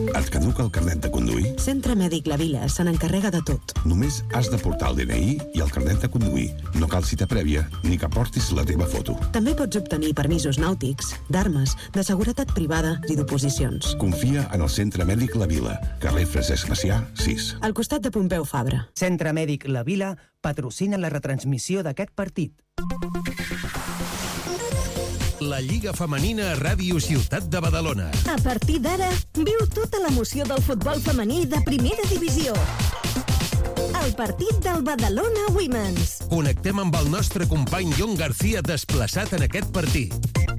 Et caduca el carnet de conduir? Centre Mèdic La Vila se n'encarrega de tot. Només has de portar el DNI i el carnet de conduir. No cal cita prèvia ni que portis la teva foto. També pots obtenir permisos nàutics, d'armes, de seguretat privada i d'oposicions. Confia en el Centre Mèdic La Vila, carrer Francesc Macià, 6. Al costat de Pompeu Fabra. Centre Mèdic La Vila patrocina la retransmissió d'aquest partit. La Lliga Femenina a Ràdio Ciutat de Badalona. A partir d'ara, viu tota l'emoció del futbol femení de primera divisió. El partit del Badalona Women's. Connectem amb el nostre company Jon García desplaçat en aquest partit.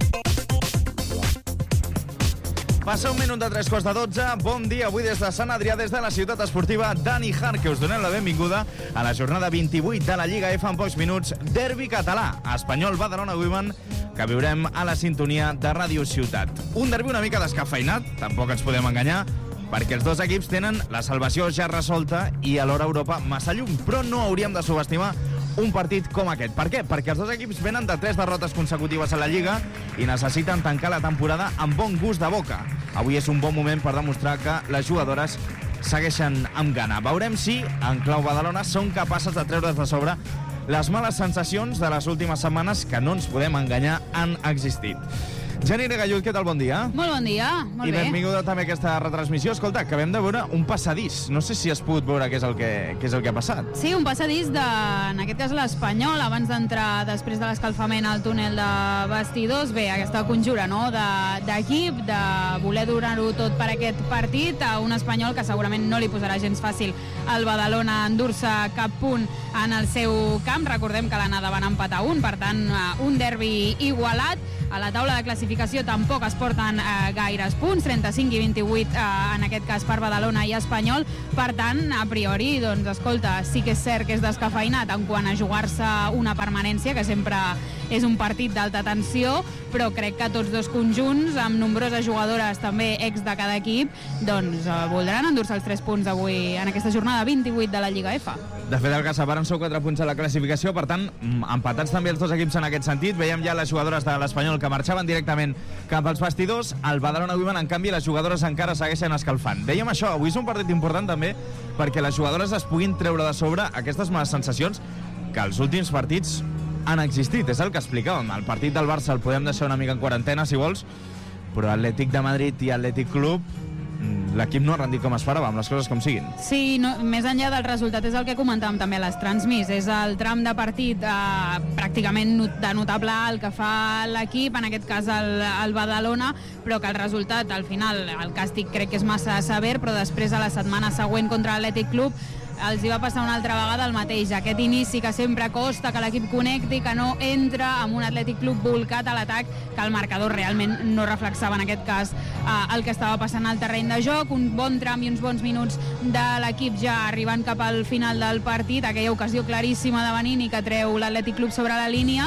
Passa un minut de 3:15. Bon dia, avui des de Sant Adrià, des de la ciutat esportiva Dani Hart, que us donem la benvinguda a la jornada 28 de la Lliga F en pocs minuts. Derbi català, Espanyol Badalona Women, que viurem a la sintonia de Ràdio Ciutat. Un derbi una mica descafeinat, tampoc ens podem enganyar, perquè els dos equips tenen la salvació ja resolta i alhora Europa massa llum, però no hauríem de subestimar un partit com aquest. Per què? Perquè els dos equips venen de 3 derrotes consecutives a la Lliga i necessiten tancar la temporada amb bon gust de boca. Avui és un bon moment per demostrar que les jugadores segueixen amb gana. Veurem si, en clau Badalona, són capaces de treure's de sobre les males sensacions de les últimes setmanes que no ens podem enganyar han existit. Janine Gallut, què tal? Bon dia. Molt bon dia, molt bé. I benvinguda també a aquesta retransmissió. Escolta, acabem de veure un passadís. No sé si has pogut veure què és el que ha passat. Sí, un passadís de, en aquest cas, l'Espanyol, abans d'entrar després de l'escalfament al túnel de vestidors. Bé, aquesta conjura, no?, d'equip, de voler donar-ho tot per aquest partit, a un Espanyol que segurament no li posarà gens fàcil al Badalona endur-se cap punt en el seu camp. Recordem que l'anada van empatar per tant, un derbi igualat. A la taula de classificació tampoc es porten gaires punts, 35 i 28 en aquest cas per Badalona i Espanyol. Per tant, a priori, doncs, escolta, sí que és cert que és descafeinat en quant a jugar-se una permanència, que sempre és un partit d'alta tensió, però crec que tots dos conjunts, amb nombroses jugadores també ex de cada equip, doncs voldran endur-se els 3 punts avui en aquesta jornada 28 de la Lliga F. De fet, el que separen són 4 punts a la classificació, per tant, empatats també els dos equips en aquest sentit. Veiem ja les jugadores de l'Espanyol que marxaven directament cap als vestidors. Al Badalona Women, en canvi, les jugadores encara segueixen escalfant. Dèiem això, avui és un partit important també perquè les jugadores es puguin treure de sobre aquestes males sensacions que els últims partits han existit. És el que explicàvem. El partit del Barça el podem deixar una mica en quarantena, si vols, però Atlètic de Madrid i Atlètic Club, l'equip no ha rendit com esperava, amb les coses com siguin. Sí, no, més enllà del resultat, és el que comentàvem també a les transmis, és el tram de partit pràcticament de notable alt que fa l'equip, en aquest cas el Badalona, però que el resultat, al final, el càstig crec que és massa sever, però després a la setmana següent contra l'Atlètic Club els hi va passar una altra vegada el mateix, aquest inici que sempre costa que l'equip connecti, que no entra amb un Atlètic Club volcat a l'atac, que el marcador realment no reflexava en aquest cas el que estava passant al terreny de joc. Un bon tram i uns bons minuts de l'equip ja arribant cap al final del partit, aquella ocasió claríssima de Benini que treu l'Atlètic Club sobre la línia.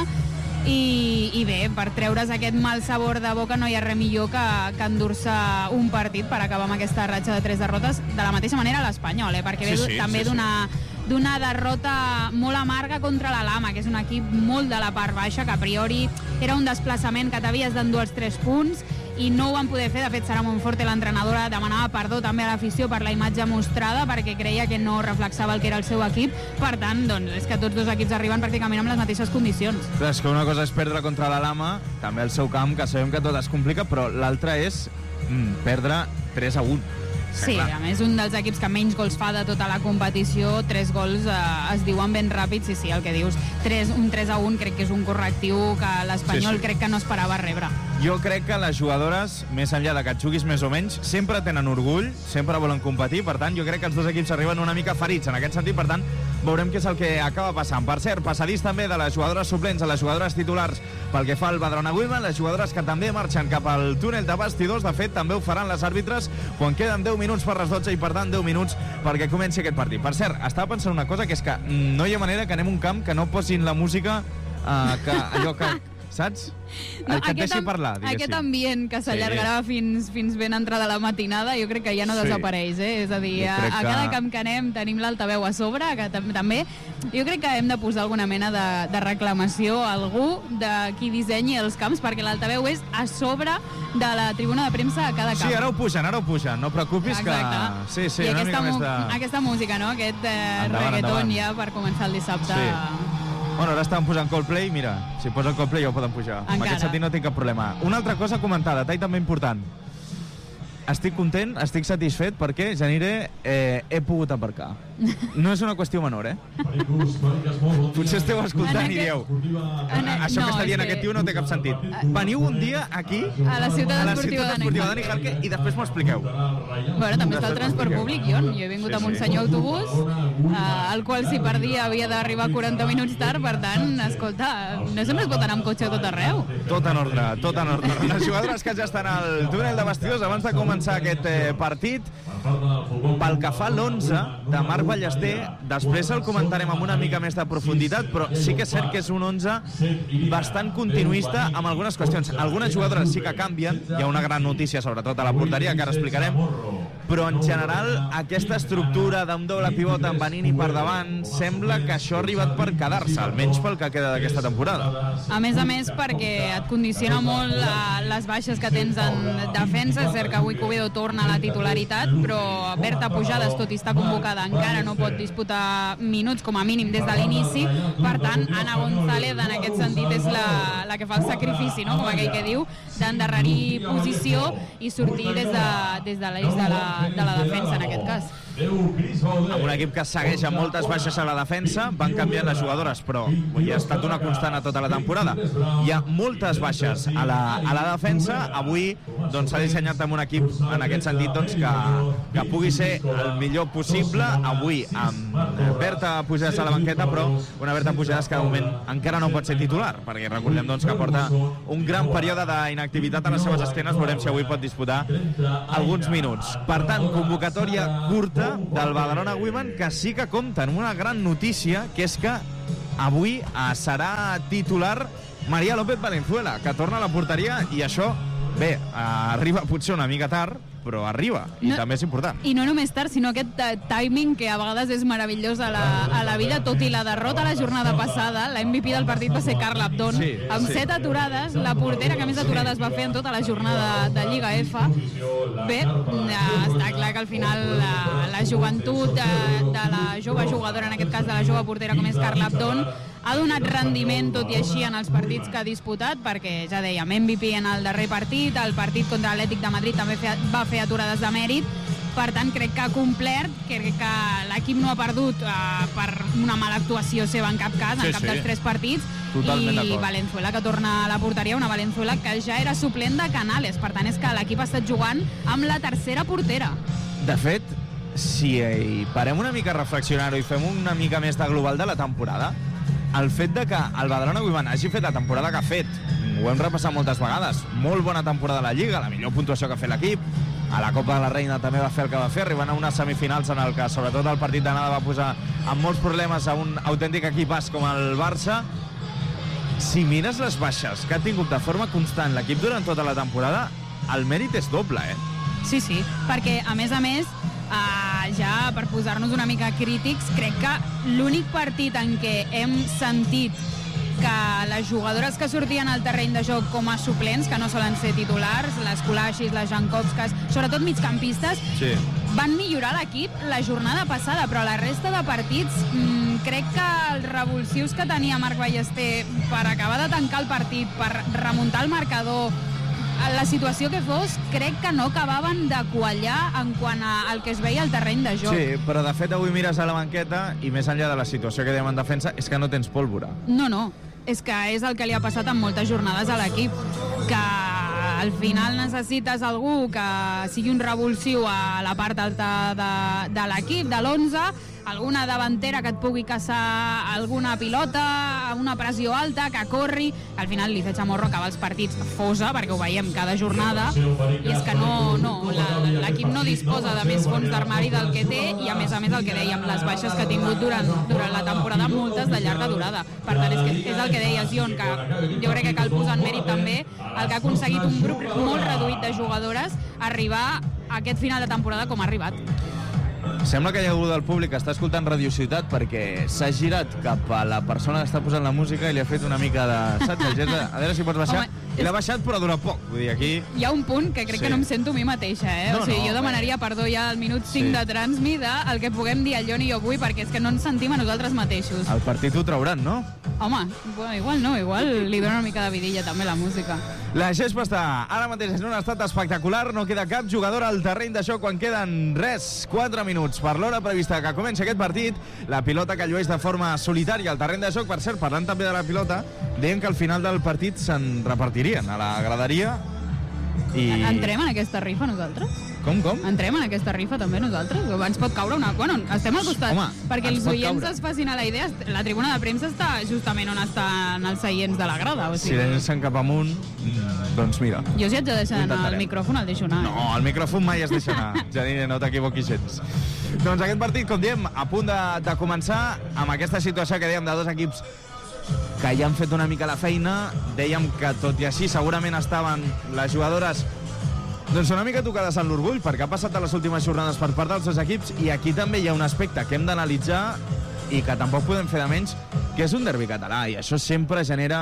I bé, per treure's aquest mal sabor de boca no hi ha res millor que endur-se un partit per acabar amb aquesta ratxa de 3 derrotes de la mateixa manera a l'Espanyol, perquè ve també d'una derrota molt amarga contra la Lama, que és un equip molt de la part baixa, que a priori era un desplaçament que t'havies d'endur els 3 punts i no ho van poder fer. De fet, Sara Monforte, l'entrenadora, demanava perdó també a l'afició per la imatge mostrada, perquè creia que no reflexava el que era el seu equip. Per tant, doncs, és que tots dos equips arriben pràcticament amb les mateixes condicions. Clar, és que una cosa és perdre contra la Lama, també el seu camp, que sabem que tot es complica, però l'altra és perdre 3-1. Sí, a més, un dels equips que menys gols fa de tota la competició, 3 gols es diuen ben ràpids, sí, el que dius, un 3-1 crec que és un correctiu que l'Espanyol crec que no esperava rebre. Jo crec que les jugadores, més enllà de que et juguis més o menys, sempre tenen orgull, sempre volen competir, per tant, jo crec que els dos equips arriben una mica ferits en aquest sentit, per tant, veurem què és el que acaba passant. Per cert, passadís també de les jugadores suplents a les jugadores titulars pel que fa al Badalona Women, les jugadores que també marxen cap al túnel de vestidors, de fet, també ho faran les àrbitres quan queden 10 minuts per les 12 i, per tant, 10 minuts perquè comenci aquest partit. Per cert, estava pensant una cosa, que és que no hi ha manera que anem a un camp que no posin la música, que allò que saps? Que et deixi parlar, diguéssim. Aquest ambient que s'allargarà fins ben entrada la matinada, jo crec que ja no desapareix, És a dir, a cada camp que anem tenim l'altaveu a sobre, que també jo crec que hem de posar alguna mena de reclamació a algú de qui dissenyi els camps, perquè l'altaveu és a sobre de la tribuna de premsa a cada camp. Sí, ara ho pugen, no preocupis. Exacte. Que... Sí, i una mica més de... aquesta música, no? Aquest reggaeton ja per començar el dissabte. Sí. Bueno, ara estan posant Coldplay, mira, si posen Coldplay ja ho poden pujar. Encara. En aquest sentit no tinc cap problema. Una altra cosa a comentar, detall també important. Estic content, estic satisfet perquè, Janire, he pogut aparcar. No és una qüestió menor, Potser esteu escoltant i dieu això que està dient aquest tio no té cap sentit. Veniu un dia aquí a la ciutat esportiva Dani Jarque i després m'ho expliqueu. Bueno, també està el transport públic, jo he vingut amb un senyor autobús el qual si per dia havia d'arribar 40 minuts tard, per tant, escolta, no sempre es pot anar amb cotxe a tot arreu. Tot en ordre. Les jugadores que ja estan al túnel de vestidors abans de començar aquest partit, pel que fa a l'11 de Marc Ballester, després el comentarem amb una mica més de profunditat, però sí que és cert que és un 11 bastant continuista amb algunes qüestions. Algunes jugadores sí que canvien, hi ha una gran notícia sobretot a la porteria que ara explicarem, però en general aquesta estructura d'un doble pivot amb Vanini per davant sembla que això ha arribat per quedar-se, almenys pel que queda d'aquesta temporada. A més, perquè et condiciona molt les baixes que tens en defensa. És cert que avui Cubedo torna a la titularitat, però Berta Pujades, tot i estar convocada, encara no pot disputar minuts com a mínim des de l'inici. Per tant, Ana González en aquest sentit és la que fa el sacrifici, no? Com aquell que diu, d'endarrerir posició i sortir des de l'eix de la defensa en aquest cas. Amb un equip que segueix amb moltes baixes a la defensa, van canviant les jugadores, però hi ha estat una constant a tota la temporada. Hi ha moltes baixes a la defensa. Avui s'ha dissenyat amb un equip en aquest sentit que pugui ser el millor possible. Avui amb Berta Pujades a la banqueta, però una Berta Pujades que de moment encara no pot ser titular, perquè recordem que porta un gran període d'inactivitat a les seves esquenes. Veurem si avui pot disputar alguns minuts. Per tant, convocatòria curta del Badalona Women, que sí que compta amb una gran notícia, que és que avui serà titular María López Valenzuela, que torna a la porteria, i això, bé, arriba potser una mica tard, però arriba, i també és important. I no només tard, sinó aquest timing que a vegades és meravellós a la vida, tot i la derrota a la jornada passada. La MVP del partit va ser Carla Abdón, amb 7 aturades, la portera que més aturades va fer en tota la jornada de Lliga F. Bé, està clar que al final la joventut de la jove jugadora, en aquest cas de la jove portera com és Carla Abdón, ha donat rendiment, tot i així, en els partits que ha disputat, perquè, ja dèiem, MVP en el darrer partit, el partit contra l'Atlètic de Madrid també va fer aturades de mèrit. Per tant, crec que ha complert, crec que l'equip no ha perdut per una mala actuació seva en cap cas, en cap dels 3 partits. I Valenzuela, que torna a la porteria, una Valenzuela que ja era suplent de Canales. Per tant, és que l'equip ha estat jugant amb la tercera portera. De fet, si parem una mica a reflexionar-ho i fem una mica més de global de la temporada, el fet de que el Badalona Women hagi fet la temporada que ha fet, ho hem repassat moltes vegades, molt bona temporada a la Lliga, la millor puntuació que ha fet l'equip, a la Copa de la Reina també va fer el que va fer, arribant a unes semifinals en el que sobretot el partit d'anada va posar amb molts problemes a un autèntic equipàs com el Barça. Si mires les baixes que ha tingut de forma constant l'equip durant tota la temporada, el mèrit és doble, Sí, perquè a més, ja per posar-nos una mica crítics, crec que l'únic partit en què hem sentit que les jugadores que sortien al terreny de joc com a suplents, que no solen ser titulars, les Kulashis, les Jankowskas, sobretot migcampistes, van millorar l'equip la jornada passada, però la resta de partits crec que els revulsius que tenia Marc Ballester per acabar de tancar el partit, per remuntar el marcador, la situació que fos, crec que no acabaven de quallar en quant al que es veia al terreny de joc. Sí, però de fet avui mires a la banqueta i més enllà de la situació que dèiem en defensa és que no tens pólvora. No, és que és el que li ha passat en moltes jornades a l'equip, que al final necessites algú que sigui un revulsiu a la part alta de l'equip, de l'11, alguna davantera que et pugui caçar alguna pilota, una pressió alta, que corri. Al final l'Ife Chamorro acaba els partits fosa, perquè ho veiem cada jornada, i és que l'equip no disposa de més fons d'armari del que té, i a més el que dèiem, les baixes que ha tingut durant la temporada, moltes de llarga durada. Per tant, és el que deies, Ion, que jo crec que cal posar en mèrit també el que ha aconseguit un grup molt reduït de jugadores arribar a aquest final de temporada com ha arribat. Sembla que hi ha algú del públic que està escoltant Radio Ciutat perquè s'ha girat cap a la persona que està posant la música i li ha fet una mica de... Saps? El gest de, a veure si pots baixar. I l'ha baixat, però dura poc. Vull dir, aquí... Hi ha un punt que crec que no em sento a mi mateixa, No, o sigui, jo demanaria perdó ja al minut 5 de Transmi el que puguem dir el Jon i jo avui, perquè és que no ens sentim a nosaltres mateixos. El partit ho trauran, no? Home, igual no, igual li dona una mica de vidilla també la música. La gespa està ara mateix en un estat espectacular, no queda cap jugador al terreny de joc quan queden 4 minuts per l'hora prevista que comenci aquest partit. La pilota que llueix de forma solitària al terreny de joc. Per cert, parlant també de la pilota, deien que al final del partit se'n repartirien a la graderia i... Entrem en aquesta rifa nosaltres? Com? Entrem en aquesta rifa també nosaltres? Ens pot caure una... Bueno, estem al costat. Home, perquè els oients es facin a la idea. La tribuna de premsa està justament on estan els seients de la grada. O sigui... Si deixen cap amunt, doncs mira. Jo si haig de deixar anar el micròfon, el deixo anar. No, el micròfon mai es deixa anar. Janine, no t'equivoquis gens. Doncs aquest partit, com diem, a punt de començar amb aquesta situació que dèiem de dos equips que ja han fet una mica la feina. Dèiem que tot i així segurament estaven les jugadores doncs una mica tocades en l'orgull perquè ha passat a les últimes jornades per part dels dos equips, i aquí també hi ha un aspecte que hem d'analitzar i que tampoc podem fer de menys, que és un derbi català, i això sempre genera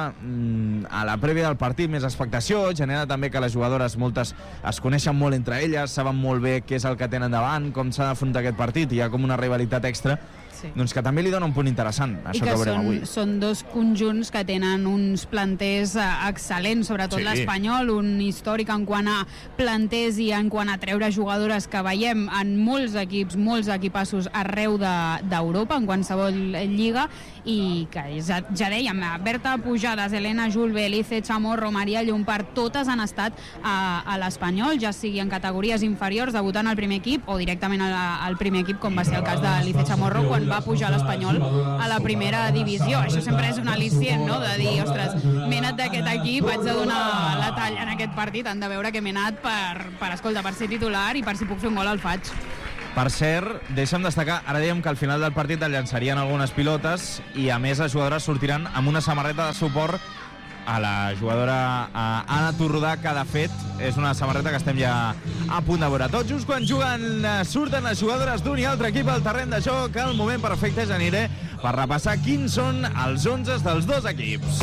a la prèvia del partit més expectació, genera també que les jugadores moltes es coneixen molt entre elles, saben molt bé què és el que tenen davant, com s'ha d'afrontar aquest partit, i hi ha com una rivalitat extra. Doncs que també li dona un punt interessant, això que veurem avui. Són dos conjunts que tenen uns planters excel·lents, sobretot l'Espanyol, un històric en quant a planters i en quant a treure jugadores que veiem en molts equips, molts equipassos arreu d'Europa, en qualsevol lliga, i que ja dèiem, Berta Pujades, Elena Julve, Elice Chamorro, Maria Llompart, totes han estat a l'Espanyol, ja sigui en categories inferiors, debutant al primer equip o directament al primer equip, com va ser el cas d'Elice Chamorro quan va pujar l'Espanyol a la primera divisió. Això sempre és un al·licient, no?, de dir, ostres, m'he anat d'aquest equip, haig de donar la talla en aquest partit, han de veure que m'he anat per ser titular i per si puc fer un gol el faig. Per cert, deixa'm destacar, ara dèiem que al final del partit el llançarien algunes pilotes i a més les jugadores sortiran amb una samarreta de suport a la jugadora Anna Torrodà, que de fet és una samarreta que estem ja a punt de veure. Tot just quan surten les jugadores d'un i altre equip al terreny de joc, el moment perfecte, Janire, per repassar quins són els 11 dels dos equips.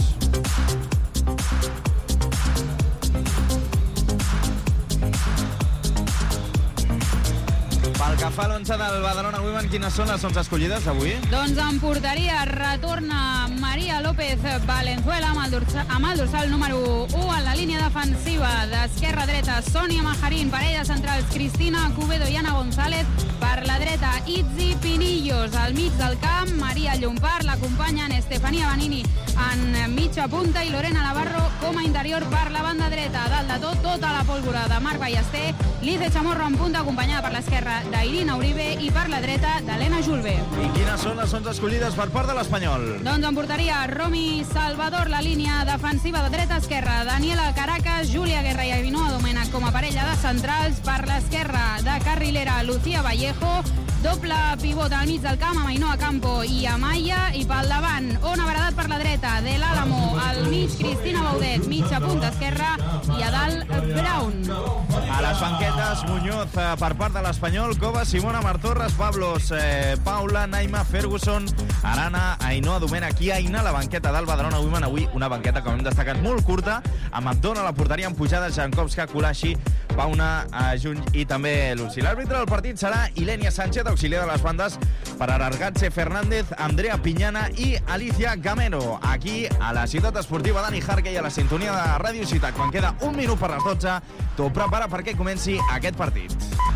Pel que fa a l'11 del Badalona Women, quines són les 11 escollides avui? Doncs en porteria retorna Maria López Valenzuela amb el dorsal número 1 en la línia defensiva. D'esquerra a dreta, Sònia Majarín. Parella centrals, Cristina Cubedo i Ana González. Per la dreta, Itzi Pinillos. Al mig del camp, Maria Llompart. L'acompanyen Estefania Banini en mitja punta i Lorena Navarro com a interior per la banda dreta. Dalt de tot, tota la pólvora de Marc Ballester. Lice Chamorro en punta, acompanyada per l'esquerra d'Irina Uribe i per la dreta d'Helena Julve. I quines són les 11 escollides per part de l'Espanyol? Doncs en porteria, Romy Salvador, la línia defensiva de dreta a esquerra, Daniela Caracas, Júlia Guerra i Ainhoa Domènech com a parella de centrals. Per l'esquerra de carrilera, Lucía Vallejo, doble pivot al mig del camp amb Ainhoa Campo i Amaya, i pel davant, Ona Baradat per la dreta, de l'Àlamo, al mig Cristina Baudet, mitja punta esquerra, i a dalt Brown. A les banquetes, Muñoz per part de l'Espanyol, Cova, Simona Martorres, Pablos, Paula, Naima, Ferguson, Arana, Ainhoa Domènech i Aina. La banqueta del Badalona Women avui, una banqueta, com hem destacat, molt curta, amb Abdona a la porteria, amb Pujades, Jankowska, Kulashi, Pauna, Juny i també Luci. L'àrbitre del partit serà Ilenia Sánchez, auxiliar de les bandes per Arargatxe Fernández, Andrea Piñana i Alicia Gamero. Aquí, a la ciutat esportiva Dani Jarque i a la sintonia de Ràdio Ciutat. Quan queda un minut per les 12, t'ho prepara perquè comenci aquest partit.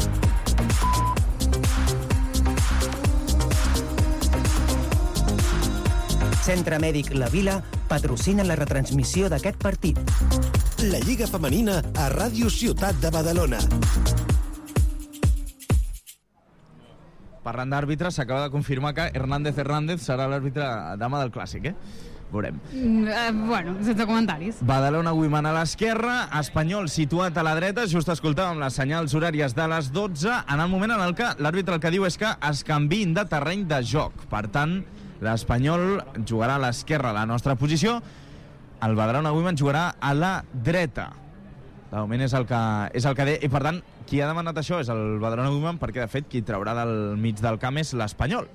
Centre Mèdic La Vila patrocina la retransmissió d'aquest partit. La Lliga Femenina a Ràdio Ciutat de Badalona. Parlant d'àrbitres, s'acaba de confirmar que Hernández serà l'àrbitre demà del Clàssic, Veurem. Bueno, sense comentaris. Badalona Women a l'esquerra, Espanyol situat a la dreta, just escoltàvem les senyals horàries de les 12, en el moment en el que l'àrbitre el que diu és que es canviïn de terreny de joc. Per tant, l'Espanyol jugarà a l'esquerra a la nostra posició, el Badalona Women jugarà a la dreta. De moment és el que deia, i per tant, qui ha demanat això és el Badalona Women, perquè de fet qui traurà del mig del camp és l'Espanyol.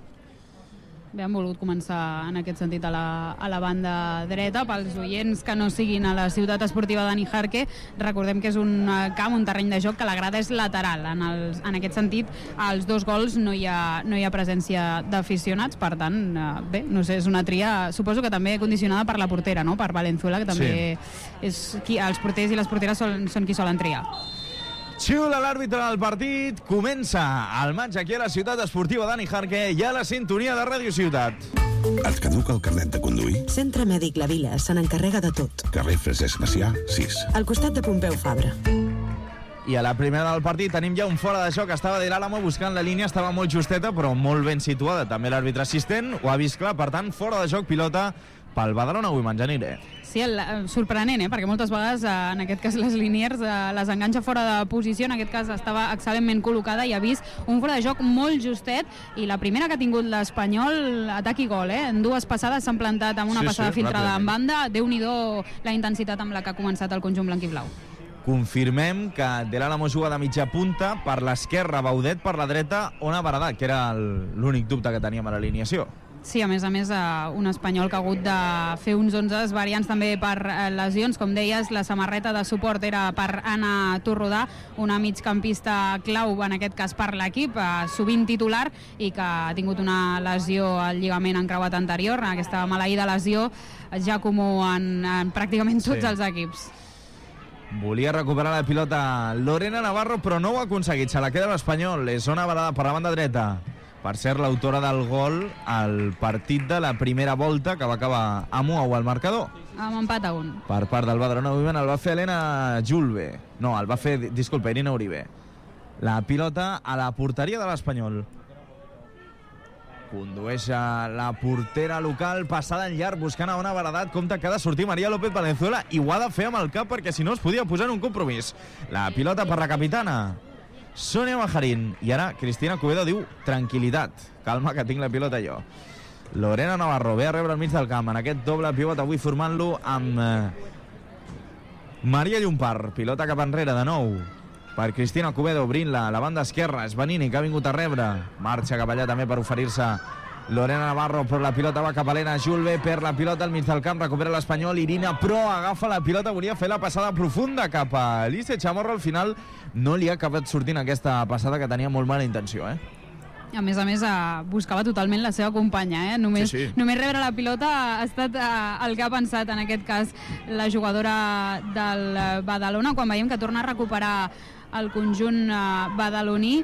Bé, han volgut començar en aquest sentit a la banda dreta. Pels oients que no siguin a la ciutat esportiva Dani Jarque, recordem que és un camp, un terreny de joc que la grada és lateral. En aquest sentit, als 2 gols no hi ha presència d'aficionats, per tant, bé, no sé, és una tria, suposo que també condicionada per la portera, no? Per Valenzuela, que també és qui els porters i les porteres són qui solen triar. Xiula l'àrbitre del partit, comença el maig aquí a la ciutat esportiva Dani Jarque i a la sintonia de Ràdio Ciutat. Et caduca el carnet de conduir? Centre Mèdic La Vila se n'encarrega de tot. Carrer Francesc Macià, 6. Al costat de Pompeu Fabra. I a la primera del partit tenim ja un fora de joc. Estava de l'Àlamo buscant la línia, estava molt justeta, però molt ben situada. També l'àrbitre assistent ho ha vist clar, per tant, fora de joc, pilota pel Badalona Women, Janire. Sí, sorprenent, perquè moltes vegades, en aquest cas les Liniers, les enganxa fora de posició. En aquest cas estava excel·lentment col·locada i ha vist un fora de joc molt justet, i la primera que ha tingut l'Espanyol, atac i gol, En 2 passades s'han plantat amb una passada filtrada en banda. Déu-n'hi-do la intensitat amb la que ha començat el conjunt blanc i blau. Confirmem que de l'Àlamo juga de mitja punta, per l'esquerra Baudet, per la dreta Ona Baradat, que era l'únic dubte que teníem a l'alineació. Sí, a més, un Espanyol que ha hagut de fer uns 11 variants també per lesions. Com deies, la samarreta de suport era per Anna Torrodà, una migcampista clau, en aquest cas per l'equip, sovint titular, i que ha tingut una lesió al lligament encreuat anterior. Aquesta maleïda lesió ja comú en pràcticament tots els equips. Volia recuperar la pilota Lorena Navarro, però no ho ha aconseguit. Se la queda l'Espanyol. És Ona Baradat per la banda dreta. Per ser l'autora del gol al partit de la primera volta, que va acabar amb 1-1 al marcador. Amb empat a 1. Per part del Badalona Women el va fer Helena Julve. No, el va fer, disculpa, Irina Uribe. La pilota a la porteria de l'Espanyol. Condueix a la portera local, passada en llarg, buscant a Ona Baradat. Compte que ha de sortir Maria López Valenzuela, i ho ha de fer amb el cap, perquè si no es podia posar en un compromís. La pilota per la capitana Sònia Bajarín, i ara Cristina Cubedo diu tranquil·litat, calma que tinc la pilota jo. Lorena Navarro ve a rebre al mig del camp en aquest doble pivot, avui formant-lo amb Maria Llompart. Pilota cap enrere de nou per Cristina Cubedo, obrint-la a la banda esquerra. És Vanini que ha vingut a rebre, marxa cap allà també per oferir-se Lorena Navarro, però la pilota va cap a Helena Julve, per la pilota al mig del camp, recupera l'Espanyol, Irina, però agafa la pilota, volia fer la passada profunda cap a Alice Chamorro, al final no li ha acabat sortint aquesta passada, que tenia molt mala intenció, A més, buscava totalment la seva companya, Només rebre la pilota ha estat el que ha pensat, en aquest cas, la jugadora del Badalona, quan veiem que torna a recuperar el conjunt badaloní,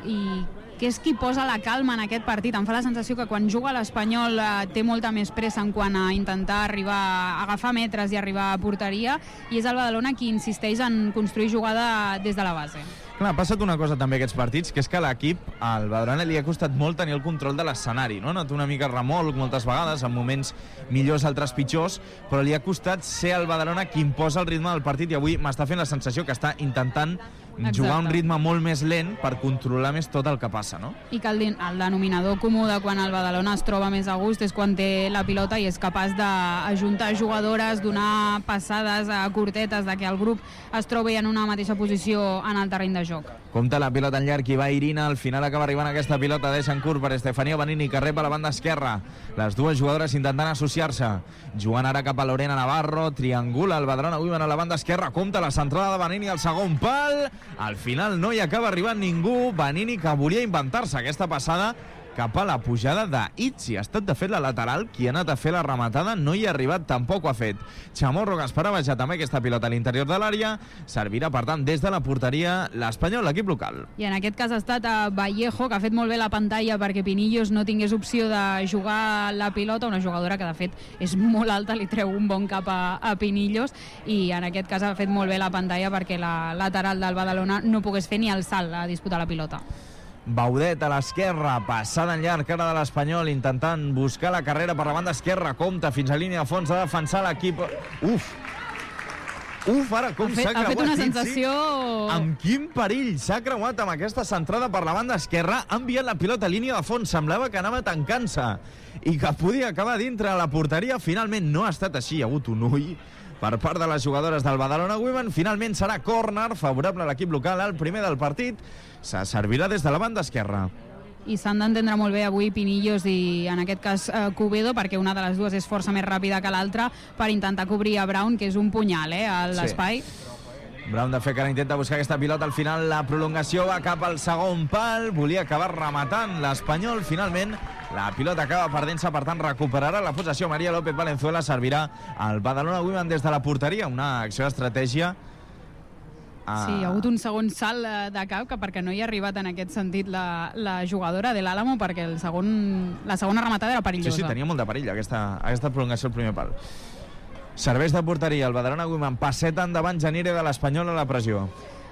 i que és qui posa la calma en aquest partit. Em fa la sensació que quan juga l'Espanyol té molta més pressa en quant a intentar arribar a agafar metres i arribar a porteria, i és el Badalona qui insisteix en construir jugada des de la base. Clar, ha passat una cosa també aquests partits, que és que a l'equip, al Badalona, li ha costat molt tenir el control de l'escenari, no? Ha anat una mica remolc moltes vegades, en moments millors, altres pitjors, però li ha costat ser el Badalona qui imposa el ritme del partit, i avui m'està fent la sensació que està intentant jugar a un ritme molt més lent per controlar més tot el que passa, no? I que el denominador comú de quan el Badalona es troba més a gust és quan té la pilota i és capaç d'ajuntar jugadores, donar passades curtetes, de que el grup es trobi en una mateixa posició en el terreny de joc. Compte la pilota en llarg, i va Irina, al final acaba arribant aquesta pilota, deixa en curt per Estefania Vanini, que rep a la banda esquerra. Les dues jugadores intentant associar-se, jugant ara cap a Lorena Navarro, triangula el Badalona Women a la banda esquerra, compte la centrada de Vanini al segon pal, al final no hi acaba arribant ningú. Vanini, que volia inventar-se aquesta passada cap a la pujada d'Itzi, ha estat de fet la lateral qui ha anat a fer la rematada, no hi ha arribat, tampoc ho ha fet Chamorro, que esperava ja també aquesta pilota a l'interior de l'àrea. Servirà, per tant, des de la porteria l'Espanyol, l'equip local. I en aquest cas ha estat Vallejo, que ha fet molt bé la pantalla perquè Pinillos no tingués opció de jugar la pilota, una jugadora que de fet és molt alta, li treu un bon cap a Pinillos, i en aquest cas ha fet molt bé la pantalla perquè la lateral del Badalona no pogués fer ni el salt a disputar la pilota. Baudet a l'esquerra, passada en llarg, cara de l'Espanyol, intentant buscar la carrera per la banda esquerra, compta fins a línia de fons de defensar l'equip. Ara com s'ha creuat. Ha fet una sensació... Sí? Amb quin perill s'ha creuat amb aquesta centrada per la banda esquerra. Ha enviat la pilota a línia de fons. Semblava que anava tancant-se i que podia acabar dintre la porteria. Finalment no ha estat així. Hi ha hagut un ull per part de les jugadores del Badalona Women. Finalment serà córner favorable a l'equip local. El primer del partit se servirà des de la banda esquerra. I s'han d'entendre molt bé avui Pinillos i en aquest cas Cubedo, perquè una de les dues és força més ràpida que l'altra per intentar cobrir a Brown, que és un punyal a l'espai. Sí. Brown de fet que ara intenta buscar aquesta pilota, al final la prolongació va cap al segon pal, volia acabar rematant l'Espanyol, finalment la pilota acaba perdent-se, per tant recuperarà la possessió María López Valenzuela, servirà al Badalona Women des de la porteria, una acció d'estratègia. Sí, hi ha hagut un segon salt de cap perquè no hi ha arribat en aquest sentit la jugadora de l'Àlamo, perquè la segona rematada era perillosa. Sí, tenia molt de perill aquesta prolongació al primer pal. Serveix de porteria el Badalona Women, passeta endavant Janire de l'Espanyol a la pressió.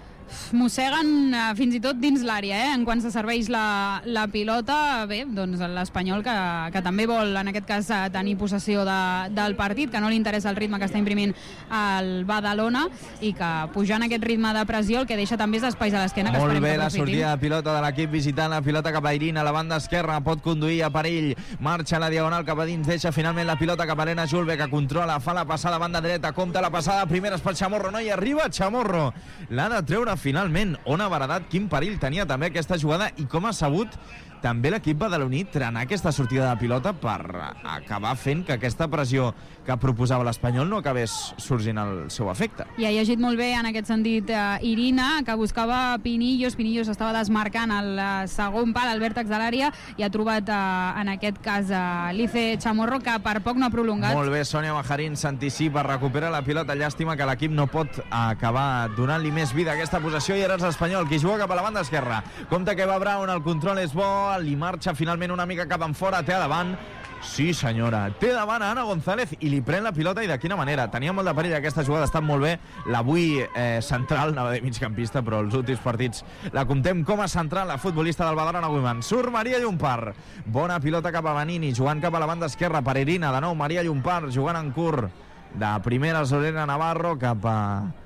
Mosseguen fins i tot dins l'àrea, en quan se serveix la pilota. Bé, doncs l'Espanyol que també vol en aquest cas tenir possessió del partit, que no li interessa el ritme que està imprimint el Badalona i que pujant aquest ritme de pressió el que deixa també és espais a l'esquena que esperem que aprofitin. Molt bé la sortida de pilota de l'equip visitant, la pilota cap a Irina, a la banda esquerra, pot conduir a perill, marxa a la diagonal cap a dins, deixa finalment la pilota cap a Elena Julve, que controla, fa la passada a banda dreta, compta la passada, primeres per Chamorro, no hi arriba Chamorro, l'ha de treure finalment. Ona Baradat, quin perill tenia també aquesta jugada i com ha sabut també l'equip badaloní trenar aquesta sortida de pilota per acabar fent que aquesta pressió que proposava l'Espanyol no acabés sorgint el seu efecte. I ha llegit molt bé en aquest sentit Irina, que buscava Pinillos estava desmarcant el segon pal al vèrtex de l'àrea i ha trobat en aquest cas Lice Chamorro, que per poc no ha prolongat. Molt bé, Sònia Bajarín s'anticipa, recupera la pilota, llàstima que l'equip no pot acabar donant-li més vida a aquesta possessió i ara és l'Espanyol qui juga cap a la banda esquerra. Compte que va Brown, el control és bo, li marxa finalment una mica cap en fora, té a davant, sí senyora, té davant a Ana González i li pren la pilota, i de quina manera. Tenia molt de perill aquesta jugada, ha estat molt bé l'avui central, anava de migcampista, però els últims partits la comptem com a central, la futbolista del Badalona Women. Surt Maria Llompart, bona pilota cap a Vanini, jugant cap a la banda esquerra per Irina, de nou Maria Llompart jugant en curt, de primera Lorena Navarro cap a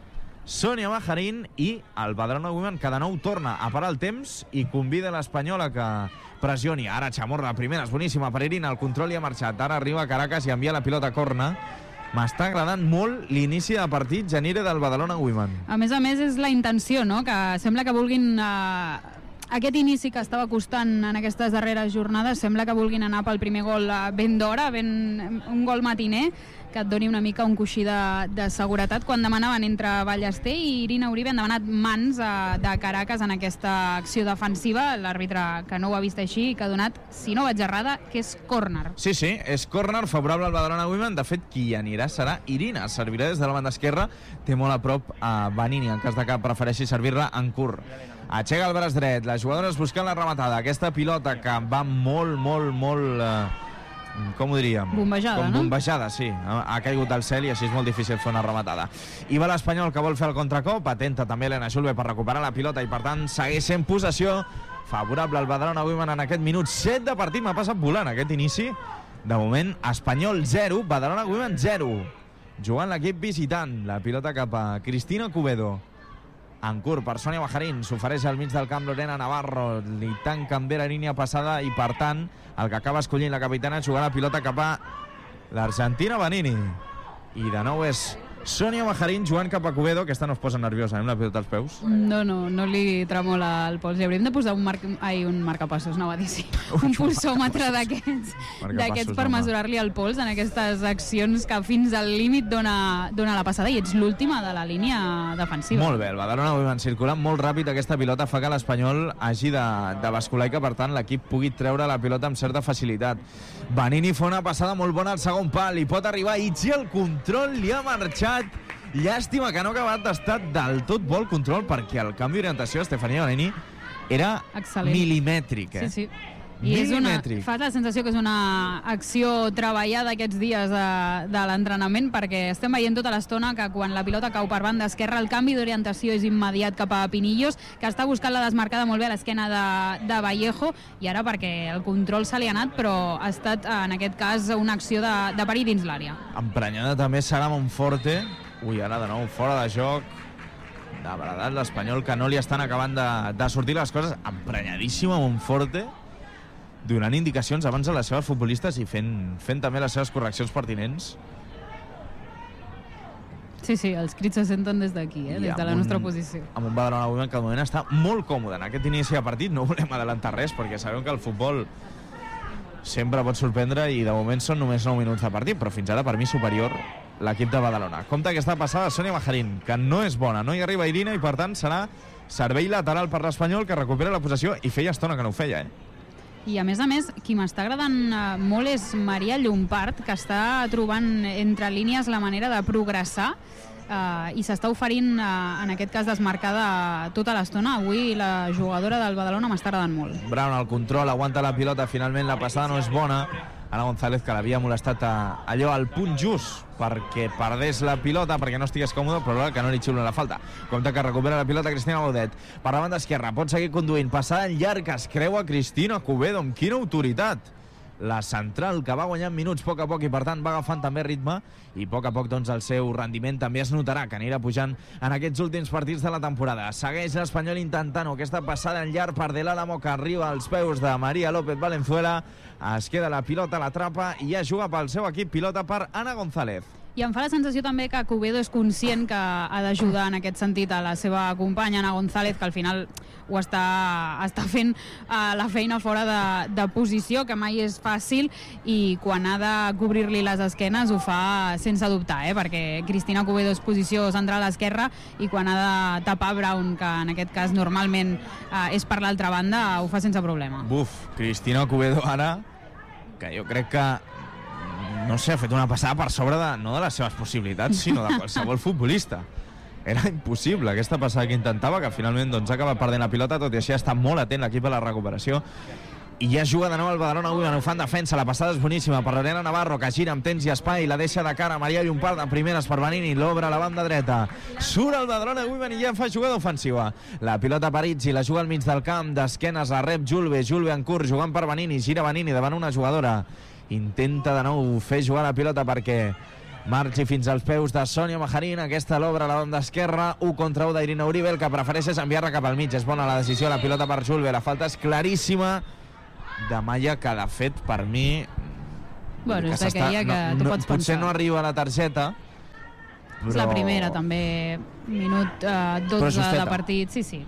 Sònia Bajarín, i el Badalona Women que de nou torna a parar el temps i convida l'Espanyola que pressioni. Ara Chamorro, la primera és boníssima per Irina, el control hi ha marxat, ara arriba Caracas i envia la pilota a corna. M'està agradant molt l'inici de partit, Janire, del Badalona Women. A més és la intenció, no? Que sembla que vulguin aquest inici que estava costant en aquestes darreres jornades, sembla que vulguin anar pel primer gol ben d'hora, un gol matiner que et doni una mica un coixí de seguretat. Quan demanaven entre Ballester i Irina Uribe han demanat mans de Caracas en aquesta acció defensiva, l'àrbitre que no ho ha vist així i que ha donat, si no vaig errada, que és córner. Sí, és córner favorable al Badalona Women. De fet, qui hi anirà serà Irina, servirà des de la banda esquerra, té molt a prop a Vanini, en cas de que prefereixi servir-la en curt. Aixeca el braç dret, les jugadores buscant la rematada, aquesta pilota que va molt com ho diríem? Bombejada, no? Bombejada, sí. Ha caigut al cel i així és molt difícil fer una rematada. I va l'Espanyol que vol fer el contracop, atenta també Elena Julve per recuperar la pilota i per tant segueix sent possessió favorable al Badalona Women en aquest minut 7 de partit. M'ha passat volant aquest inici. De moment, Espanyol 0, Badalona Women 0. Jugant l'equip visitant, la pilota cap a Cristina Cubedo. En curt per Sònia Bajarín, s'ofereix al mig del camp Lorena Navarro, li tanquen bé la línia passada i per tant el que acaba escollint la capitana és jugar la pilota cap a l'Argentina Vanini. I de nou és Sònia Bajarín jugant cap a Cubedo, que esta no es posa nerviosa, amb la pilota als peus. No li tremola el pols. Hauríem de posar un marcapassos, no va dir sí. Un pulsòmetre d'aquests per mesurar-li el pols en aquestes accions que fins al límit dona la passada, i ets l'última de la línia defensiva. Molt bé, el Badalona Women circulant molt ràpid, aquesta pilota fa que l'Espanyol hagi de bascular i que per tant l'equip pugui treure la pilota amb certa facilitat. Vanini fa una passada molt bona al segon pal, i pot arribar Itzi, el control li ha marxat. Llàstima que no ha acabat d'estar del tot bo el control, perquè el canvi d'orientació d'Estefania Vanini era excel·lent, milimètric. Sí. I Mil·limètric. fa la sensació que és una acció treballada aquests dies de l'entrenament, perquè estem veient tota l'estona que quan la pilota cau per banda esquerra el canvi d'orientació és immediat cap a Pinillos, que està buscant la desmarcada molt bé a l'esquena de Vallejo, i ara perquè el control se li ha anat, però ha estat en aquest cas una acció de perill dins l'àrea. Emprenyada també serà Monforte. Ui, ara de nou fora de joc. De veritat, l'Espanyol, que no li estan acabant de sortir les coses. Emprenyadíssima Monforte, donant indicacions abans a les seves futbolistes i fent també les seves correccions pertinents. Sí, els crits se senten des d'aquí, des de la nostra posició. Amb un Badalona Women que al moment està molt còmode en aquest inici de partit. No volem adelantar res perquè sabem que el futbol sempre pot sorprendre i de moment són només 9 minuts de partit, però fins ara per mi superior l'equip de Badalona. Compte que està passada Sònia Majarín, que no és bona, no hi arriba Irina i per tant serà servei lateral per l'Espanyol, que recupera la possessió i feia estona que no ho feia, I a més, qui m'està agradant molt és Maria Llompart, que està trobant entre línies la manera de progressar i s'està oferint, en aquest cas, desmarcada tota l'estona. Avui la jugadora del Badalona m'està agradant molt. Brown al control, aguanta la pilota, finalment la passada no és bona. Ana González, que l'havia molestat allò al punt just perquè perdés la pilota, perquè no estigués còmode, però que no li xiula la falta. Compte que recupera la pilota Cristina Baudet. Per la banda esquerra, pot seguir conduint. Passada en llarg, es creua Cristina Cubedo. Amb quina autoritat! La central, que va guanyant minuts a poc i per tant va agafant també ritme i a poc doncs el seu rendiment també es notarà, que anirà pujant en aquests últims partits de la temporada. Segueix l'Espanyol intentant aquesta passada en llarg per de l'Álamo, que arriba als peus de María López Valenzuela. Es queda la pilota, l'atrapa i ja juga pel seu equip, pilota per Ana González. I em fa la sensació també que Cubedo és conscient que ha d'ajudar en aquest sentit a la seva companya Ana González, que al final ho està fent la feina fora de posició, que mai és fàcil, i quan ha de cobrir-li les esquenes ho fa sense dubtar, perquè Cristina Cubedo és posició central a l'esquerra i quan ha de tapar Brown, que en aquest cas normalment és per l'altra banda, ho fa sense problema. Cristina Cubedo ara, que jo crec que no sé, ha fet una passada per sobre no de les seves possibilitats, sinó de qualsevol futbolista. Era impossible aquesta passada que intentava, que finalment ha acabat perdent la pilota, tot i així està molt atent l'equip a la recuperació. I ja juga de nou el Badalona Women, ho fan defensa, la passada és boníssima per l'Helena Navarro, que gira amb temps i espai, la deixa de cara Maria Llompart de primeres per Vanini, l'obre a la banda dreta. Surt el Badalona Women i ja fa jugada ofensiva. La pilota per Itzi, la juga al mig del camp, d'esquenes la rep Julve en curt, jugant per Vanini, gira Vanini davant una jugadora. Intenta de nou fer jugar la pilota perquè marxi fins als peus de Sònia Majarín. Aquesta l'obre a la banda esquerra, 1 contra 1 d'Irina Uribe, el que prefereix és enviar-la cap al mig. És bona la decisió, la pilota per Julve, la falta és claríssima de Maya, que de fet per mi és aquella que tu pots pensar. Potser no arriba a la targeta, però... És la primera també, minut 12 de partit, sí.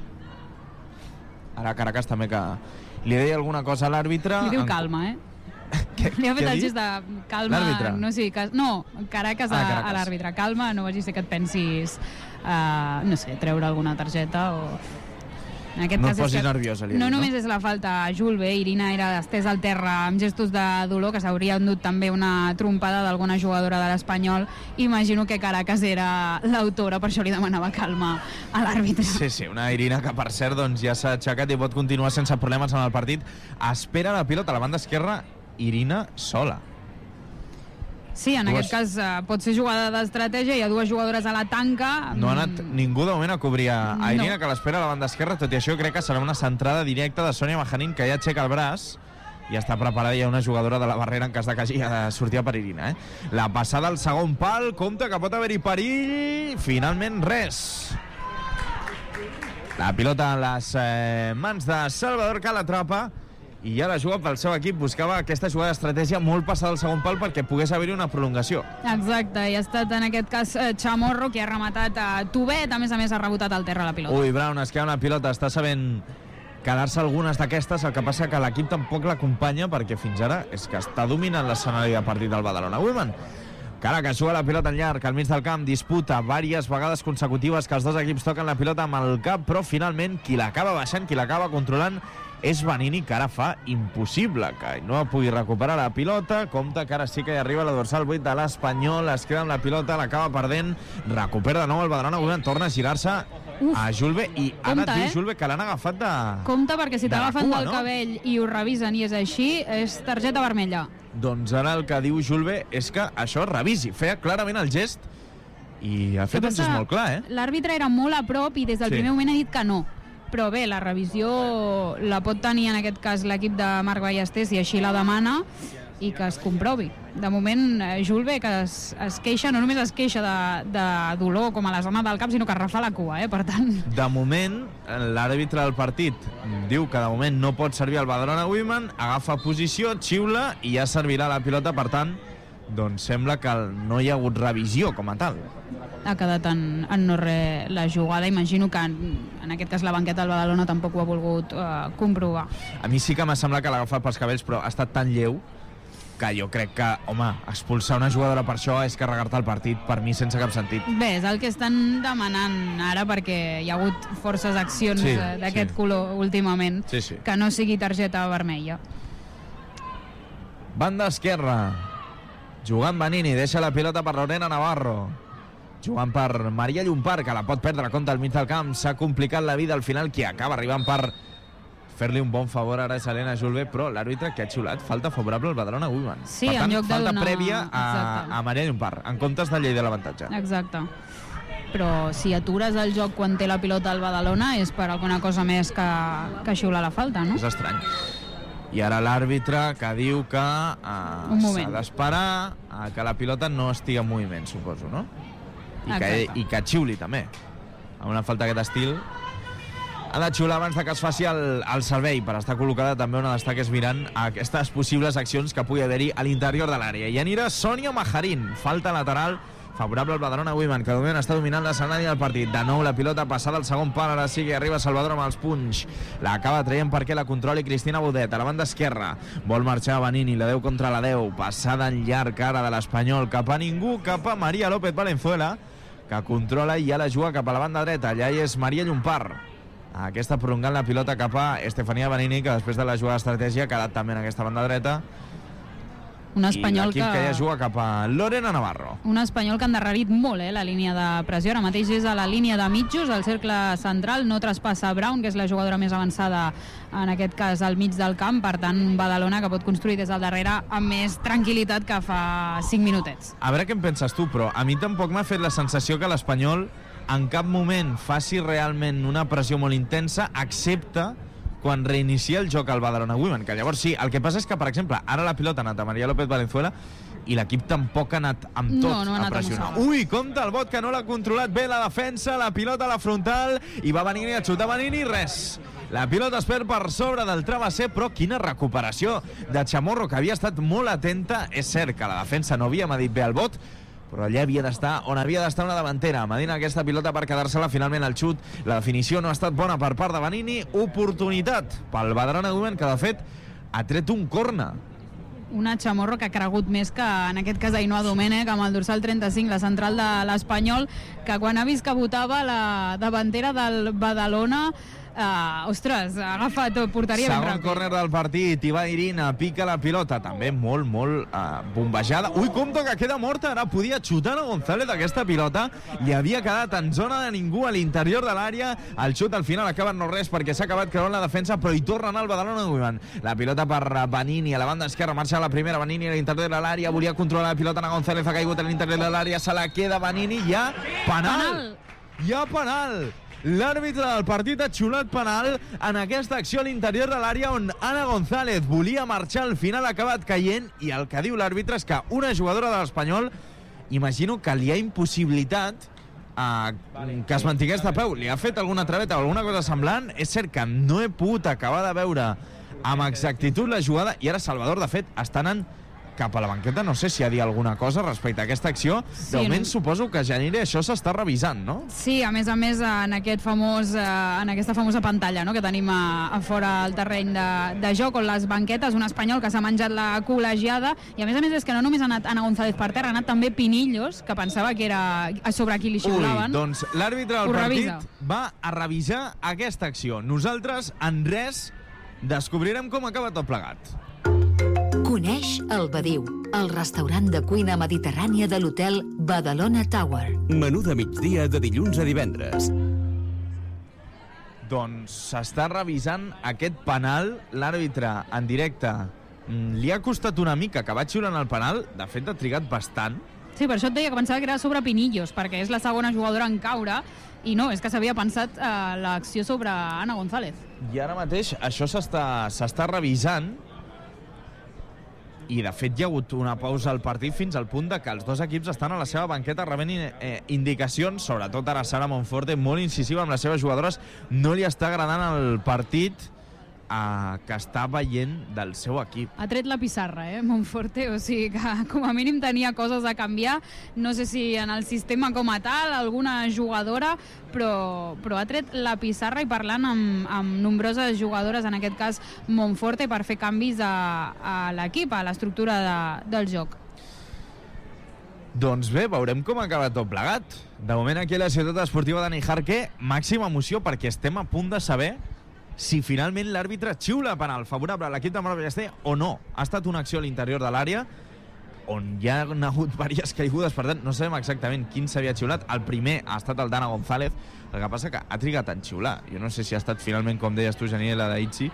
Ara Caracas també, que li deia alguna cosa a l'àrbitre. Li diu calma, Li ha fet el gest de calma. L'àrbitre? No, Caracas a l'àrbitre. Calma, no vagi a ser que et pensis, no sé, treure alguna targeta o... En aquest no cas et posis nerviosa, no només és la falta a Julve, Irina era estesa al terra amb gestos de dolor, que s'hauria endut també una trompada d'alguna jugadora de l'Espanyol. Imagino que Caracas era l'autora, per això li demanava calma a l'àrbitre. Sí, una Irina que per cert ja s'ha aixecat i pot continuar sense problemes en el partit. Espera la pilota a la banda esquerra, Irina sola. Sí, en aquest cas pot ser jugada d'estratègia, hi ha dues jugadores a la tanca. No ha anat ningú de moment a cobrir a Irina, que l'espera a la banda esquerra, tot i això crec que serà una centrada directa de Sònia Majarín, que ja aixeca el braç i està preparada ja una jugadora de la barrera en cas de que hagi de sortir per Irina. La passada al segon pal, compte que pot haver-hi perill, finalment res. La pilota en les mans de Salvador, que l'atrapa, i ja la juga pel seu equip. Buscava aquesta jugada d'estratègia molt passada al segon pal perquè pogués haver-hi una prolongació. Exacte, i ha estat en aquest cas Chamorro, que ha rematat a Tubet, a més ha rebotat al terra la pilota. Ui, Brown es queda una pilota, està sabent quedar-se algunes d'aquestes, el que passa que l'equip tampoc l'acompanya, perquè fins ara és que està dominant l'escenari de partit del Badalona Women. Cara que juga la pilota en llarg, al mig del camp, disputa diverses vegades consecutives que els dos equips toquen la pilota amb el cap, però finalment qui l'acaba baixant, qui l'acaba controlant, és Vanini, que ara fa impossible que no pugui recuperar la pilota. Compte que ara sí que hi arriba la dorsal 8 de l'Espanyol, es queda amb la pilota, l'acaba perdent, recupera de nou el Badalona Women, torna a girar-se a Julve, i ara Compte, diu Julve que l'han agafat de... Compte, perquè si de la t'agafen cua, del no? cabell i ho revisen i és així, és targeta vermella. Doncs ara el que diu Julve és que això es revisi. Feia clarament el gest i ha fet un gest molt clar, L'àrbitre era molt a prop i des del primer moment ha dit que no. Però bé, la revisió la pot tenir en aquest cas l'equip de Marc Ballester si així la demana i que es comprovi. De moment, Julve, que es queixa, no només es queixa de dolor com a la zona del cap, sinó que es refà la cua, per tant... De moment, l'àrbitre del partit diu que de moment no pot servir el Badalona Women, agafa posició, xiula i ja servirà la pilota, per tant, doncs sembla que no hi ha hagut revisió com a tal. Ha quedat en no res la jugada. Imagino que en aquest cas la banqueta del Badalona tampoc ho ha volgut comprovar. A mi sí que m'ha semblat que l'ha agafat pels cabells, però ha estat tan lleu que jo crec que, home, expulsar una jugadora per això és carregar-te el partit, per mi sense cap sentit. Bé, és el que estan demanant ara, perquè hi ha hagut forces accions d'aquest color últimament, que no sigui targeta vermella. Banda esquerra, jugant Vanini, deixa la pilota per Lorena Navarro, jugant per Maria Llompart, que la pot perdre a compte al mig del camp. S'ha complicat la vida al final, qui acaba arribant per fer-li un bon favor ara és Helena Julve, però l'àrbitre que ha xiulat falta favorable al Badalona Women. Sí, per tant, en lloc de falta donar... prèvia a Maria Llompart, en comptes de llei de l'avantatge. Exacte. Però si atures el joc quan té la pilota al Badalona és per alguna cosa més que xiular la falta, no? És estrany. I ara l'àrbitre que diu que s'ha d'esperar que la pilota no estigui en moviment, suposo, no? I que xiuli també. Amb una falta d'aquest estil ha de xiular abans que es faci el servei, per estar col·locada també on ha d'estar, que és mirant aquestes possibles accions que pugui haver-hi a l'interior de l'àrea. I anirà Sònia Majarín, falta lateral favorable al Badalona Women, que de moment està dominant l'escenari del partit. De nou la pilota passada al segon pal, ara sí que arriba Salvador amb els punys. L'acaba traient perquè la controli Cristina Bodet a la banda esquerra. Vol marxar Vanini, la 10 contra la 10. Passada en llarg ara de l'Espanyol cap a ningú, cap a Maria López Valenzuela, que controla i ja la juga cap a la banda dreta. Allà és Maria Llompart. Aquesta prolongant la pilota cap a Estefania Vanini, que després de la jugada d'estratègia ha quedat també en aquesta banda dreta. Un espanyol I l'equip que ja juga cap a Lorena Navarro. Un espanyol que ha endarrerit molt la línia de pressió. Ara mateix és a la línia de mitjos, al cercle central, no traspassa Brown, que és la jugadora més avançada en aquest cas al mig del camp. Per tant, un Badalona que pot construir des del darrere amb més tranquil·litat que fa 5 minutets. A veure què en penses tu, però a mi tampoc m'ha fet la sensació que l'Espanyol en cap moment faci realment una pressió molt intensa, excepte quan reinicia el joc al Badalona Women, que llavors sí, el que passa és que, per exemple, ara la pilota ha anat a Maria López Valenzuela i l'equip tampoc ha anat amb tot a pressionar. Ui, compte el bot, que no l'ha controlat bé la defensa, la pilota a la frontal, i va Vanini a xutar Vanini, res. La pilota es perd per sobre del travesser, però quina recuperació de Chamorro, que havia estat molt atenta. És cert que la defensa no havia medit bé el bot, però allà havia d'estar on havia d'estar una davantera, medint aquesta pilota per quedar-se-la. Finalment el xut, la definició no ha estat bona per part de Vanini. Oportunitat pel Badalona Women, que de fet ha tret un corna. Una Chamorro que ha cregut més que en aquest cas Ainhoa Domènech, amb el dorsal 35, la central de l'Espanyol, que quan ha vist que votava la davantera del Badalona, ostres, ha agafat porteria ben ràpid. Segon córner del partit, i va Irina, pica la pilota, també molt bombejada. Ui, compte que queda morta, ara podia xutar a González aquesta pilota, li havia quedat en zona de ningú a l'interior de l'àrea. El xut al final acaba en no res perquè s'ha acabat creuant la defensa, però hi torna a anar el Badalona Women. La pilota per Vanini a la banda esquerra, marxa la primera Vanini a l'interior de l'àrea, volia controlar la pilota a González, ha caigut a l'interior de l'àrea, se la queda Vanini, hi ha penal! Hi ha penal! L'àrbitre del partit ha xiulat penal en aquesta acció a l'interior de l'àrea on Ana González volia marxar, al final ha acabat caient, i el que diu l'àrbitre és que una jugadora de l'Espanyol, imagino que li ha impossibilitat que es mantingués de peu, li ha fet alguna traveta o alguna cosa semblant. És cert que no he pogut acabar de veure amb exactitud la jugada, i ara Salvador, de fet, està anant cap a la banqueta, no sé si ha dit alguna cosa respecte a aquesta acció. De moment suposo que Janire això s'està revisant, no? Sí, a més en aquesta famosa pantalla, no?, que tenim a fora al terreny de joc, on les banquetes, un espanyol que s'ha menjat la col·legiada, i a més és que no només ha anat Ana González per terra, ha anat també Pinillos, que pensava que era sobre qui li xiulaven. Doncs l'àrbitre del partit va a revisar aquesta acció. Nosaltres, en res, descobrirem com acaba tot plegat. Coneix el Badiu, el restaurant de cuina mediterrània de l'hotel Badalona Tower. Menú de migdia de dilluns a divendres. Doncs s'està revisant aquest penal. L'àrbitre en directe li ha costat una mica que va xiulant el penal. De fet, ha trigat bastant. Sí, per això et deia que pensava que era sobre Pinillos, perquè és la segona jugadora en caure, i no, és que s'havia pensat l'acció sobre Ana González. I ara mateix això s'està revisant, i de fet hi ha hagut una pausa al partit fins al punt de que els dos equips estan a la seva banqueta rebent indicacions, sobretot ara Sara Monforte, molt incisiva amb les seves jugadores. No li està agradant el partit que està veient del seu equip. Ha tret la pissarra, Monforte, o sigui que com a mínim tenia coses a canviar, no sé si en el sistema com a tal, alguna jugadora, però ha tret la pissarra i parlant amb nombroses jugadores, en aquest cas Monforte, per fer canvis a l'equip, a l'estructura del joc. Doncs bé, veurem com acaba tot plegat. De moment aquí a la ciutat esportiva Dani Jarque, màxima emoció perquè estem a punt de saber si finalment l'àrbitre xiula penal favorable a l'equip de Mar Ballester o no. Ha estat una acció a l'interior de l'àrea on hi ha hagut diverses caigudes, per tant no sabem exactament quin s'havia xiulat. El primer ha estat el d'Ana González, el que passa que ha trigat en xiular. Jo no sé si ha estat finalment, com deies tu, Janiela, d'Itzi,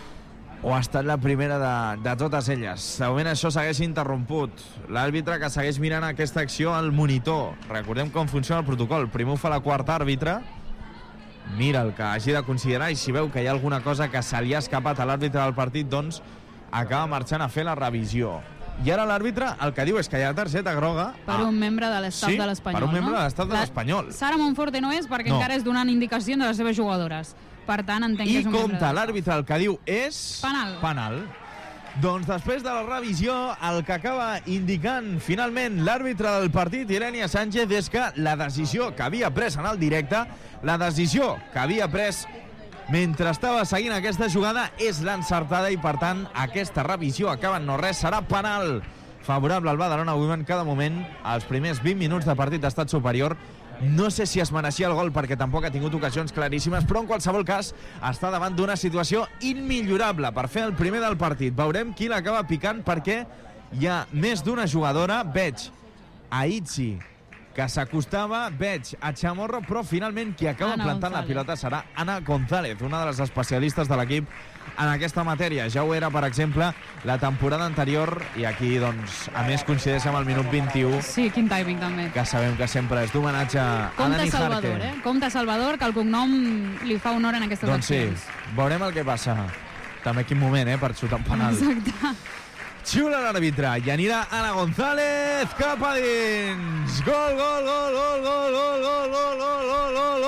o ha estat la primera de totes elles. De moment això segueix interromput. L'àrbitre que segueix mirant aquesta acció al monitor. Recordem com funciona el protocol. Primer ho fa la quarta àrbitre, mira el que hagi de considerar, i si veu que hi ha alguna cosa que se li ha escapat a l'àrbitre del partit, doncs acaba marxant a fer la revisió. I ara l'àrbitre el que diu és que hi ha targeta groga per un membre de l'estaf de l'Espanyol. Per un membre de l'estaf de l'Espanyol. Sara Monforte no és, perquè encara és donant indicacions a les seves jugadores. Per tant, entenc que és un membre. I compte, l'àrbitre el que diu és... Penal. Doncs després de la revisió, el que acaba indicant finalment l'àrbitre del partit, Irenia Sánchez, és que la decisió que havia pres en el directe, la decisió que havia pres mentre estava seguint aquesta jugada, és l'encertada, i per tant aquesta revisió acaba en no res, serà penal favorable al Badalona Women, que de moment els primers 20 minuts de partit ha estat superior. No sé si es mereixia el gol perquè tampoc ha tingut ocasions claríssimes, però en qualsevol cas està davant d'una situació immillorable per fer el primer del partit. Veurem qui l'acaba picant, perquè hi ha més d'una jugadora. Veig a Itzi que s'acostava, veig a Chamorro, però finalment qui acaba plantant la pilota serà Ana González, una de les especialistes de l'equip en aquesta matèria. Ja ho era, per exemple, la temporada anterior, i aquí, doncs, a més coincideix amb el minut 21. Sí, quin timing, també. Que sabem que sempre és d'homenatge a Dani Jarque. Compte Salvador, que el cognom li fa honor en aquestes accions. Doncs sí, veurem el que passa. També quin moment, per xutar un penal. Exacte. Xiula l'àrbitre i anirà Ana González cap a dins. Gol, gol, gol, gol, gol, gol, gol, gol, gol, gol,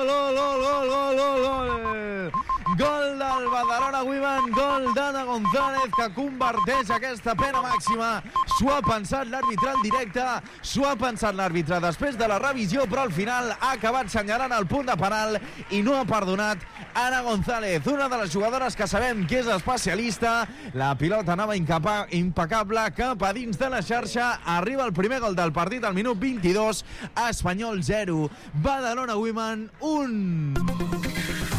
gol, gol, gol. Gol del Badalona Women, gol d'Ana González, que converteix aquesta pena màxima. S'ho ha pensat l'àrbitre en directe, s'ho ha pensat l'àrbitre després de la revisió, però al final ha acabat senyalant el punt de penal i no ha perdonat Ana González, una de les jugadores que sabem que és especialista. La pilota anava impecable cap a dins de la xarxa. Arriba el primer gol del partit al minut 22. Espanyol 0, Badalona Women 1.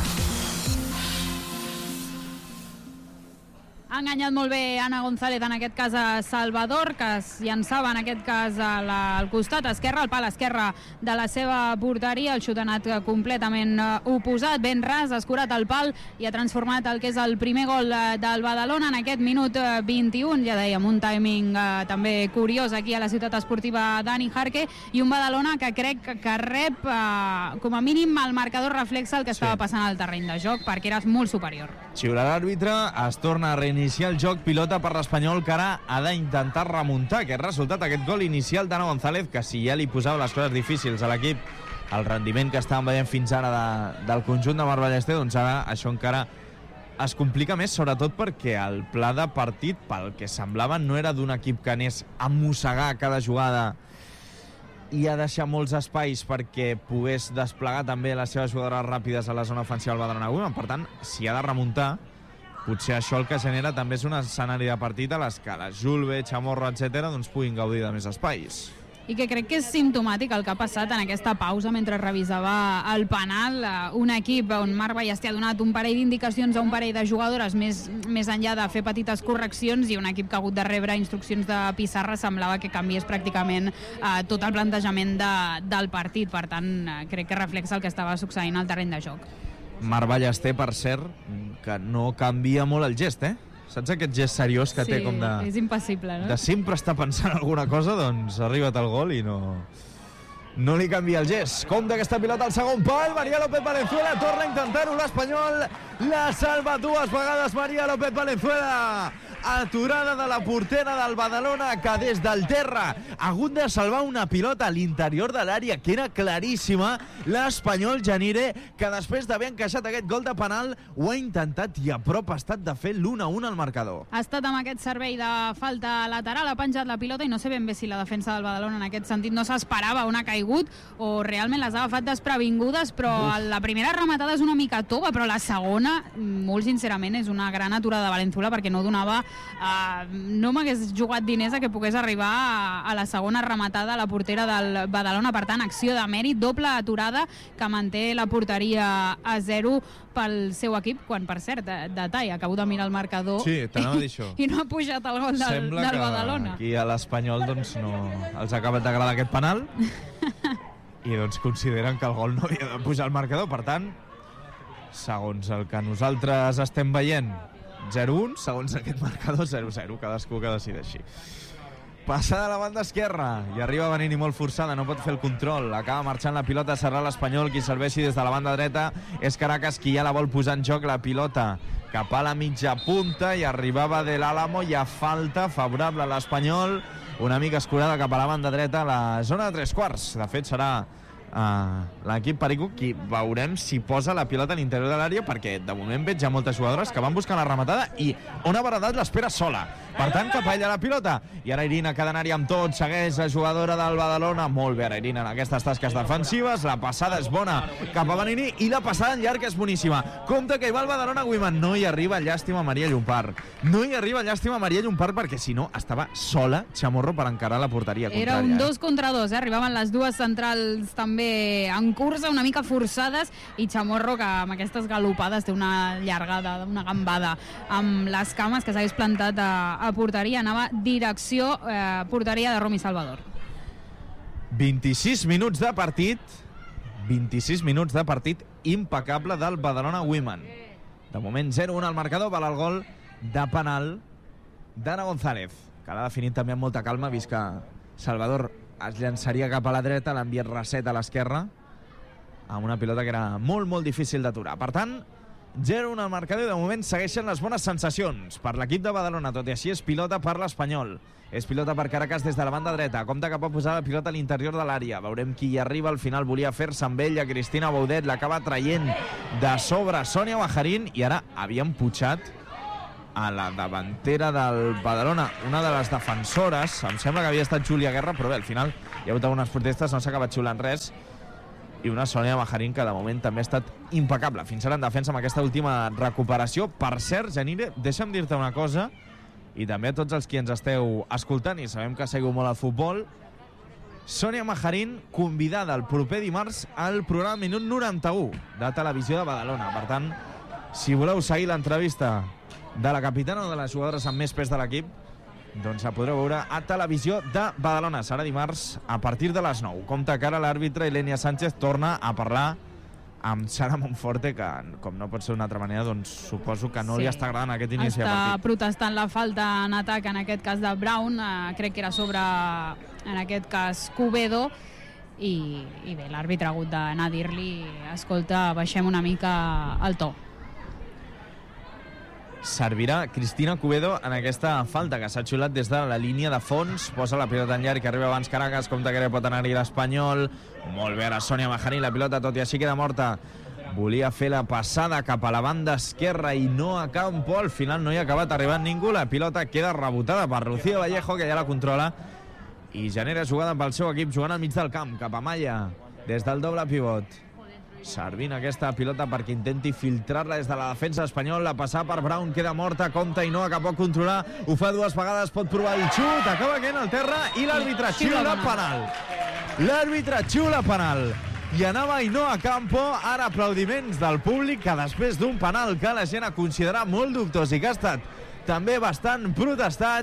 Ha enganyat molt bé Ana González, en aquest cas a Salvador, que es llançava en aquest cas al costat esquerre, al pal esquerre de la seva porteria. El xut ha anat completament oposat, ben ras, ha escurat el pal i ha transformat el que és el primer gol del Badalona en aquest minut 21. Ja dèiem, un timing també curiós aquí a la ciutat esportiva Dani Jarque, i un Badalona que crec que rep, com a mínim, el marcador reflexa el que estava passant al terreny de joc, perquè era molt superior. Xiula l'àrbitre, es torna a reiniciar el joc, pilota per l'Espanyol, que ara ha d'intentar remuntar aquest resultat, aquest gol inicial d'Ana González, que si ja li posava les coses difícils a l'equip, el rendiment que estàvem veient fins ara del conjunt de Mar Ballester, doncs ara això encara es complica més, sobretot perquè el pla de partit, pel que semblava, no era d'un equip que anés a mossegar cada jugada i a deixar molts espais perquè pogués desplegar també les seves jugadores ràpides a la zona ofensiva del Badalona Women. Per tant, si ha de remuntar, potser això el que genera també és un escenari de partit a les que la Julve, Chamorro, etc., doncs puguin gaudir de més espais. I que crec que és simptomàtic el que ha passat en aquesta pausa mentre revisava el penal. Un equip on Mar Ballester ha donat un parell d'indicacions a un parell de jugadores més enllà de fer petites correccions, i un equip que ha hagut de rebre instruccions de pissarra semblava que canviés pràcticament tot el plantejament del partit. Per tant, crec que reflexa el que estava succeint al terreny de joc. Marc Ballester, per cert, que no canvia molt el gest, Saps aquest gest seriós que té com de... Sí, és impassible, no? De sempre estar pensant alguna cosa, doncs ha arribat el gol i no li canvia el gest. Compte aquesta pilota al segon pal, María López Valenzuela torna a intentar-ho l'Espanyol, la salva dues vegades María López Valenzuela. Aturada de la portera del Badalona, que des del terra ha hagut de salvar una pilota a l'interior de l'àrea que era claríssima. L'Espanyol Janire, que després d'haver encaixat aquest gol de penal ho ha intentat i a prop ha estat de fer l'1-1 al marcador. Ha estat amb aquest servei de falta lateral, ha penjat la pilota i no sé ben bé si la defensa del Badalona en aquest sentit no s'esperava on ha caigut o realment les ha agafat desprevingudes, però la primera rematada és una mica tova, però la segona, molt sincerament, és una gran aturada de Valenzuela perquè no donava... no m'hagués jugat diners a que pogués arribar a la segona rematada a la portera del Badalona. Per tant, acció de mèrit, doble aturada que manté la porteria a 0 pel seu equip, quan, per cert, detall, acabo de mirar el marcador t'anava a dir això. I no ha pujat el gol del Badalona. Sembla que aquí a l'Espanyol doncs, no els ha acabat d'agradar aquest penal i doncs consideren que el gol no havia de pujar al marcador. Per tant, segons el que nosaltres estem veient, 0-1, segons aquest marcador 0-0, cadascú que decideixi. Passada a la banda esquerra i arriba venint i molt forçada, no pot fer el control, acaba marxant la pilota, serà l'Espanyol qui serveixi des de la banda dreta. És Caracas qui ja la vol posar en joc, la pilota cap a la mitja punta i arribava de l'Álamo, hi ha falta favorable a l'Espanyol, una mica escurada cap a la banda dreta, a la zona de 3/4. De fet serà l'equip Perico qui veurem si posa la pilota a l'interior de l'àrea, perquè de moment veig ja moltes jugadores que van buscar la rematada i Ona Baradat l'espera sola, per tant cap a ella la pilota, i ara Irina que ha d'anar-hi amb tot, segueix la jugadora del Badalona, molt bé ara Irina en aquestes tasques defensives, la passada és bona cap a Benini i la passada en llarg és boníssima. Compte que hi va el Badalona Women, no hi arriba, llàstima Maria Llompart, perquè si no estava sola Chamorro per encarar la porteria contrària. Era un 2 contra 2, arribaven les dues centrals també en cursa, una mica forçades, i Chamorro, que amb aquestes galopades té una llargada, una gambada amb les cames, que s'hagués plantat a porteria, anava direcció porteria de Romy Salvador. 26 minuts de partit impecable del Badalona Women. De moment 0-1 al marcador, val el gol de penal d'Anna González, que l'ha definit també amb molta calma, vist que Salvador es llançaria cap a la dreta, l'ha enviat reset a l'esquerra amb una pilota que era molt, molt difícil d'aturar. Per tant, 0-1 al marcador i de moment segueixen les bones sensacions per l'equip de Badalona, tot i així és pilota per l'Espanyol. És pilota per Caracas des de la banda dreta. Compte que pot posar la pilota a l'interior de l'àrea. Veurem qui hi arriba. Al final volia fer-se amb ella. Cristina Baudet l'acaba traient de sobre Sònia Bajarín i ara havien putxat a la davantera del Badalona, una de les defensores. Em sembla que havia estat Júlia Guerra, però bé, al final hi ha hagut algunes protestes, no s'ha acabat xulant res, i una Sònia Bajarín que de moment també ha estat impecable fins ara en defensa amb aquesta última recuperació. Per cert, Janire, deixa'm dir-te una cosa, i també a tots els qui ens esteu escoltant i sabem que seguiu molt el futbol, Sònia Bajarín convidada el proper dimarts al programa Minut 91 de Televisió de Badalona. Per tant, si voleu seguir l'entrevista de la capitana o de les jugadores amb més pes de l'equip, doncs la podreu veure a Televisió de Badalona. Serà dimarts a partir de les 9. Compte que ara l'àrbitre Ilenia Sánchez torna a parlar amb Sara Monforte, que com no pot ser d'una altra manera, doncs suposo que no li està agradant aquest inici de partit. Està protestant la falta en atac, en aquest cas de Brown, crec que era sobre, en aquest cas, Cubedo, i bé, l'àrbitre ha hagut d'anar a dir-li, escolta, baixem una mica el to. Servirà Cristina Cubedo en aquesta falta que s'ha xulat des de la línia de fons, posa la pilota en llarg que arriba abans Caracas, compte que pot anar-hi l'Espanyol, molt bé ara Sònia Bajarín, la pilota tot i així queda morta, volia fer la passada cap a la banda esquerra i no a campo, al final no hi ha acabat arribant ningú, la pilota queda rebotada per Rocío Vallejo, que ja la controla i genera jugada pel seu equip, jugant al mig del camp, cap a Malla, des del doble pivot. Servint aquesta pilota perquè intenti filtrar-la des de la defensa espanyol, la passar per Brown, queda morta, compta i no que pot controlar, ho fa dues vegades, pot provar i xut, acaba caient al terra i l'àrbitre xiula penal. L'àrbitre xiula penal i anava Ainhoa Campo, ara aplaudiments del públic que després d'un penal que la gent ha considerat molt dubtós i que ha estat també bastant protestat,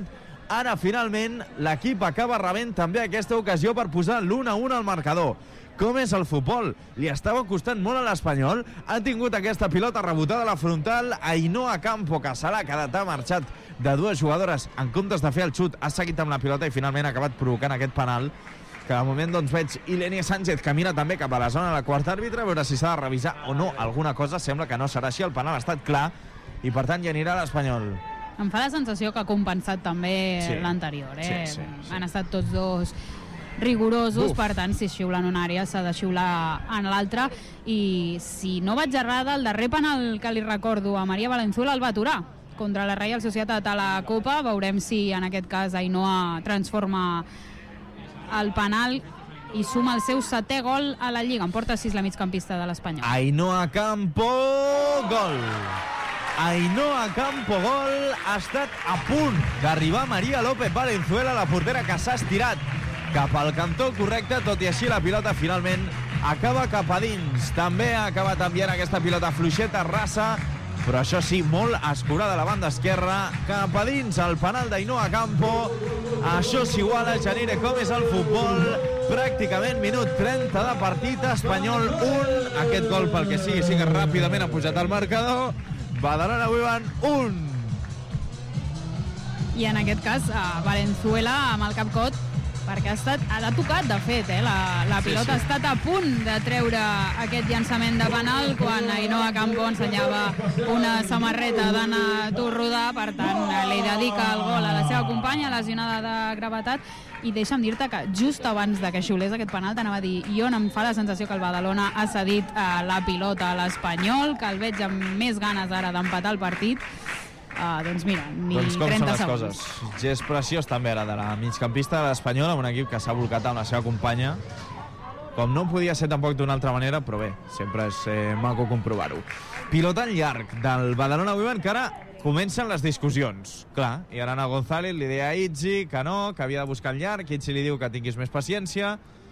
Ara, finalment, l'equip acaba rebent també aquesta ocasió per posar l'1-1 al marcador. Com és el futbol? Li estava costant molt a l'Espanyol. Ha tingut aquesta pilota rebotada a la frontal. Ainhoa Campo, que se l'ha quedat, ha marxat de dues jugadores en comptes de fer el xut. Ha seguit amb la pilota i finalment ha acabat provocant aquest penal, que de moment doncs veig Ilenia Sánchez que mira també cap a la zona de la quarta àrbitre a veure si s'ha de revisar o no alguna cosa. Sembla que no serà així. El penal ha estat clar i per tant ja anirà l'Espanyol. Em fa la sensació que ha compensat també l'anterior. Sí. Han estat tots dos rigorosos, per tant, si xiula en una àrea s'ha de xiular en l'altra, i si no vaig errada, el darrer penal que li recordo a Maria Valenzuela el va aturar contra la Reial Societat a la Copa. Veurem si en aquest cas Ainhoa transforma el penal i suma el seu 7è gol a la Lliga. En porta 6 la migcampista de l'Espanyol. Ainhoa Campo, gol! Ainhoa Campo, gol! Ha estat a punt d'arribar Maria López Valenzuela, la portera, que s'ha estirat cap al cantó correcte, tot i així la pilota finalment acaba cap a dins. També ha acabat enviant aquesta pilota fluixeta, rasa, però això sí, molt escurada a la banda esquerra, cap a dins el penal d'Ainhoa Campo. Això s'iguala, Janire, com és el futbol. Pràcticament minut 30 de partit, Espanyol 1. Aquest gol, pel que sigui, sí que ràpidament ha pujat al marcador. Badalona Women 1. I en aquest cas, Valenzuela amb el capcot, perquè ha tocat, de fet, la pilota ha estat a punt de treure aquest llançament de penal quan Ainhoa Campo ensenyava una samarreta d'Anna Torrodà. Per tant, li dedica el gol a la seva companya, lesionada de gravetat. I deixa'm dir-te que just abans de que xiulés aquest penal t'anava a dir, jo em fa la sensació que el Badalona ha cedit la pilota a l'Espanyol, que el veig amb més ganes ara d'empatar el partit. Doncs mira, ni 30 segons. Gest preciós també ara de la migcampista de l'Espanyol, amb un equip que s'ha volcat amb la seva companya, com no podia ser tampoc d'una altra manera, però bé, sempre és maco comprovar-ho. Pilota en llarg del Badalona Women, que ara comencen les discussions. Clar, i Arana González li deia a Itzi que no, que havia de buscar en llarg, Itzi li diu que tinguis més paciència.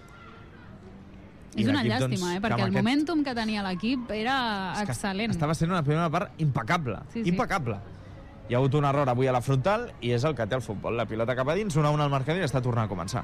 És una llàstima, perquè el momentum que tenia l'equip era excel·lent. Estava sent una primera part impecable, impecable. Hi ha hagut un error avui a la frontal i és el que té el futbol. La pilota cap a dins, 1-1 al marcador i està tornant a començar.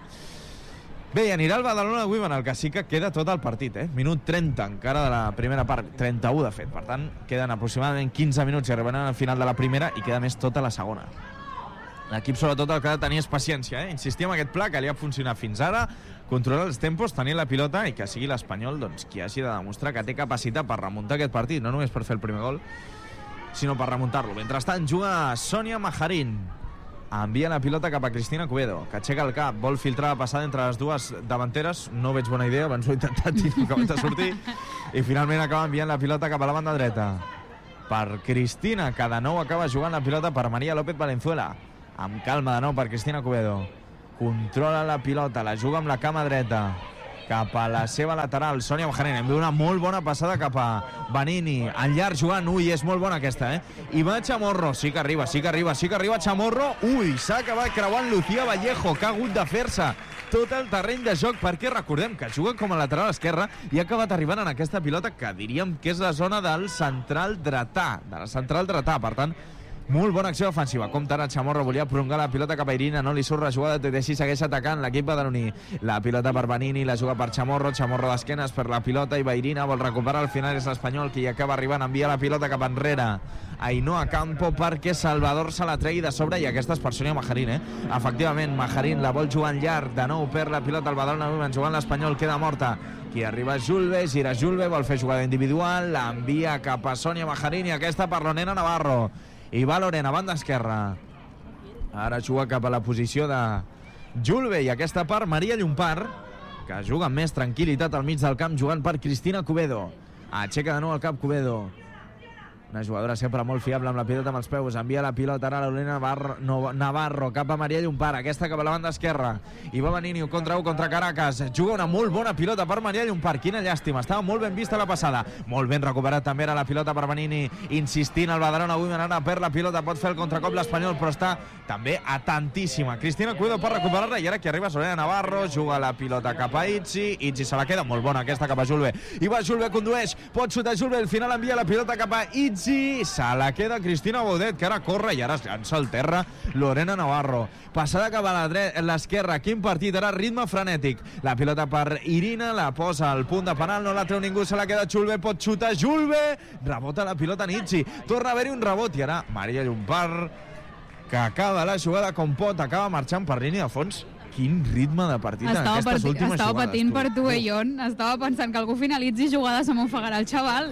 Bé, anirà el Badalona Women, el que sí que queda tot el partit, Minut 30 encara de la primera part, 31 de fet. Per tant, queden aproximadament 15 minuts i arribaran al final de la primera i queda més tota la segona. L'equip sobretot el que ha de tenir és paciència, Insistir en aquest pla que li ha funcionat fins ara, controlar els tempos, tenir la pilota i que sigui l'Espanyol qui hagi de demostrar que té capacitat per remuntar aquest partit, no només per fer el primer gol, sinó per remuntar-lo. Mentrestant juga Sonia Majarín. Envia la pilota cap a Cristina Cubedo, que aixeca el cap, vol filtrar la passada entre les dues davanteres. No veig bona idea, abans ho he intentat i no acaba de sortir. I finalment acaba enviant la pilota cap a la banda dreta per Cristina, que de nou acaba jugant la pilota per Maria López Valenzuela. Amb calma de nou per Cristina Cubedo. Controla la pilota, la juga amb la cama dreta cap a la seva lateral, Sonia Majarín. Hem una molt bona passada cap a Vanini, en llarg jugant, és molt bona aquesta, I va Chamorro, sí que arriba Chamorro, s'ha acabat creuant Lucía Vallejo, que ha hagut de fer-se tot el terreny de joc, perquè recordem que juga com a lateral esquerra i ha acabat arribant en aquesta pilota que diríem que és la zona del central dretà, per tant, molt bona acció defensiva. Compte ara, Chamorro volia prolongar la pilota cap a Irina, no li surt la jugada, tot i així segueix atacant l'equip badaloní. La pilota per Vanini, la juga per Chamorro d'esquenes per la pilota i Irina vol recuperar. Al final és l'Espanyol qui acaba arribant, envia la pilota cap enrere Ainhoa Campo perquè Salvador se la tregui de sobre, i aquesta és per Sonia Majarín, Efectivament, Majarín la vol jugar en llarg, de nou per la pilota al Badalona Women, jugant l'Espanyol, queda morta. Qui arriba Julve, gira Julve, vol fer jugada individual, l'envia cap a Sonia Majarín i aquesta per Lorena Navarro. I va Lorena, banda esquerra. Ara juga cap a la posició de Julve i aquesta part Maria Llompart, que juga amb més tranquil·litat al mig del camp, jugant per Cristina Cubedo. Aixeca de nou el cap Cubedo. Una jugadora sempre molt fiable amb la pilota amb els peus. Envia la pilota ara a Lorena Navarro cap a Maria Llompart. Aquesta cap a la banda esquerra. I va Vanini contra Caracas. Juga una molt bona pilota per Maria Llompart. Quina llàstima. Estava molt ben vista la passada. Molt ben recuperat també era la pilota per Vanini. Insistint el Badalona Women ara per la pilota. Pot fer el contracop l'Espanyol, però està també atentíssima Cristina Cuedo per recuperar-la. I ara que arriba Lorena Navarro, juga la pilota cap a Itzi. Itzi se la queda molt bona aquesta cap a Julve. I va Julve, condueix. Pot xutar Julve. Al final envia la pilota cap a Itzi. Nizzi, se la queda Cristina Baudet, que ara corre i ara es llança al terra Lorena Navarro. Passada cap a l'esquerra, quin partit, ara ritme frenètic. La pilota per Irina, la posa al punt de penal, no la treu ningú, se la queda Julve, pot xutar Julve, rebota la pilota Nizzi, torna a haver-hi un rebot i ara Maria Llompart, que acaba la jugada com pot, acaba marxant per línia de fons. Quin ritme de partit en aquestes últimes jugades. Estava patint per tu, Jon. Estava pensant que algú finalitzi jugada, se m'ofegarà el xaval.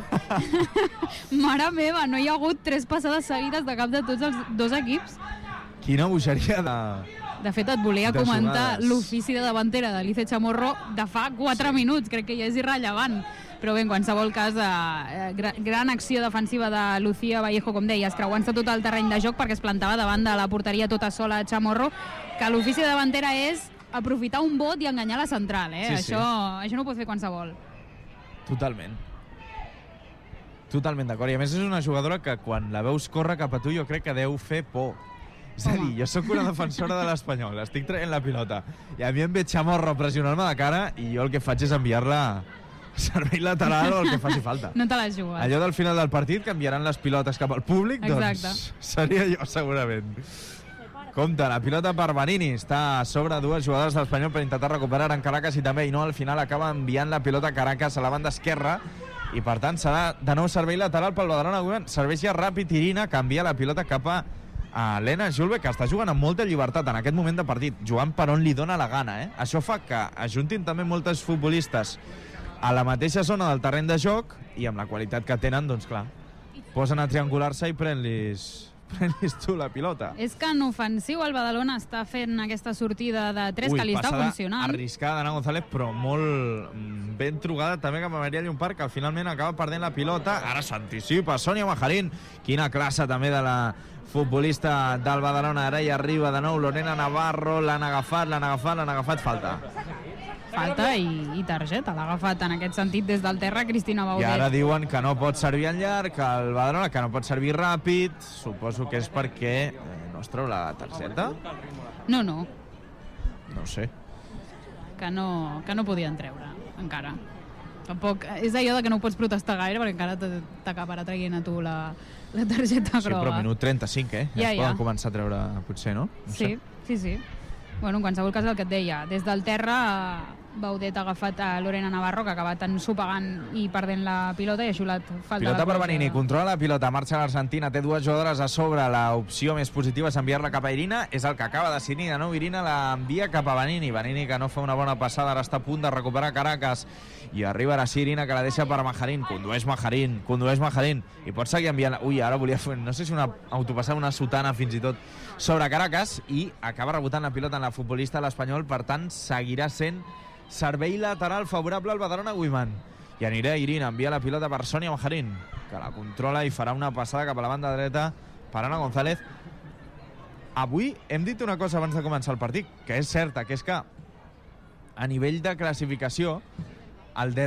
Mare meva, no hi ha hagut 3 passades seguides de cap de tots els 2 equips. Quina bogeria De fet, et volia comentar l'ofici de davantera d'Alice Chamorro de fa 4 minuts. Crec que ja és irrellevant. Però bé, en qualsevol cas, gran acció defensiva de Lucía Vallejo, com deies, creuant-se tot el terreny de joc perquè es plantava davant de la porteria tota sola a Chamorro, que l'ofici de davantera és aprofitar un bot i enganyar la central, eh? Sí, Això no ho pot fer qualsevol. Totalment d'acord. I a més és una jugadora que quan la veus córrer cap a tu jo crec que deu fer por. És a dir, jo sóc una defensora de l'Espanyol, estic traient la pilota i a mi em ve Chamorro a pressionar-me de cara i jo el que faig és enviar-la servei lateral o el que faci falta. No te l'has jugat. Allò del final del partit canviaran les pilotes cap al públic, Exacte. Doncs seria jo segurament. Compte, la pilota per Vanini, està a sobre 2 jugadors de l'Espanyol per intentar recuperar en Caracas i també, i no, al final acaba enviant la pilota a Caracas a la banda esquerra i per tant serà de nou servei lateral pel Badalona Women. Serveix ja ràpid Irina, canvia la pilota cap a Lena Julve, que està jugant amb molta llibertat en aquest moment de partit, jugant per on li dóna la gana, eh? Això fa que ajuntin també moltes futbolistes a la mateixa zona del terreny de joc i amb la qualitat que tenen, doncs clar, posen a triangular-se i pren-lis tu la pilota. És que en ofensiu el Badalona està fent aquesta sortida de 3 que li està funcionant. Arriscada d'Anna González, però molt ben trugada també cap a Maria Llompart, que finalment acaba perdent la pilota. Ara s'anticipa Sònia Majarín. Quina classe també de la futbolista del Badalona. Ara hi arriba de nou Lorena Navarro, l'han agafat, falta i targeta. L'ha agafat en aquest sentit des del terra Cristina Baudet. I ara diuen que no pot servir en llarg, que el Badalona que no pot servir ràpid. Suposo que és perquè no es treu la targeta? No. No ho sé. Que no podien treure, encara. Tampoc, és allò de que no ho pots protestar gaire perquè encara t'acabarà traient a tu la targeta groga. Sí, però minut 35, Ja es poden començar a treure, potser, no? Sí. Bueno, en qualsevol cas el que et deia, des del terra Baudet ha agafat a Lorena Navarro, que ha acabat ensopegant i perdent la pilota i ha xulat falta. Pilota per Vanini, controla la pilota, marxa l'Argentina, té 2 jugadores a sobre, l'opció més positiva és enviar-la cap a Irina, és el que acaba de decidir de nou Irina, l'envia cap a Vanini, que no fa una bona passada, ara està a punt de recuperar Caracas, i arriba ara sí Irina, que la deixa per Majarín, condueix Majarín, i pot seguir enviant, ara volia fer, no sé si una autopassada, una sotana fins i tot, sobre Caracas, i acaba rebotant la pilota en la futbolista de l'Espanyol, per tant seguirà sent servei lateral favorable al Badalona Women. I anirà Irina, envia la pilota per Sònia Majarín, que la controla i farà una passada cap a la banda dreta per Anna González. Avui hem dit una cosa abans de començar el partit, que és certa, que és que a nivell de classificació el derbi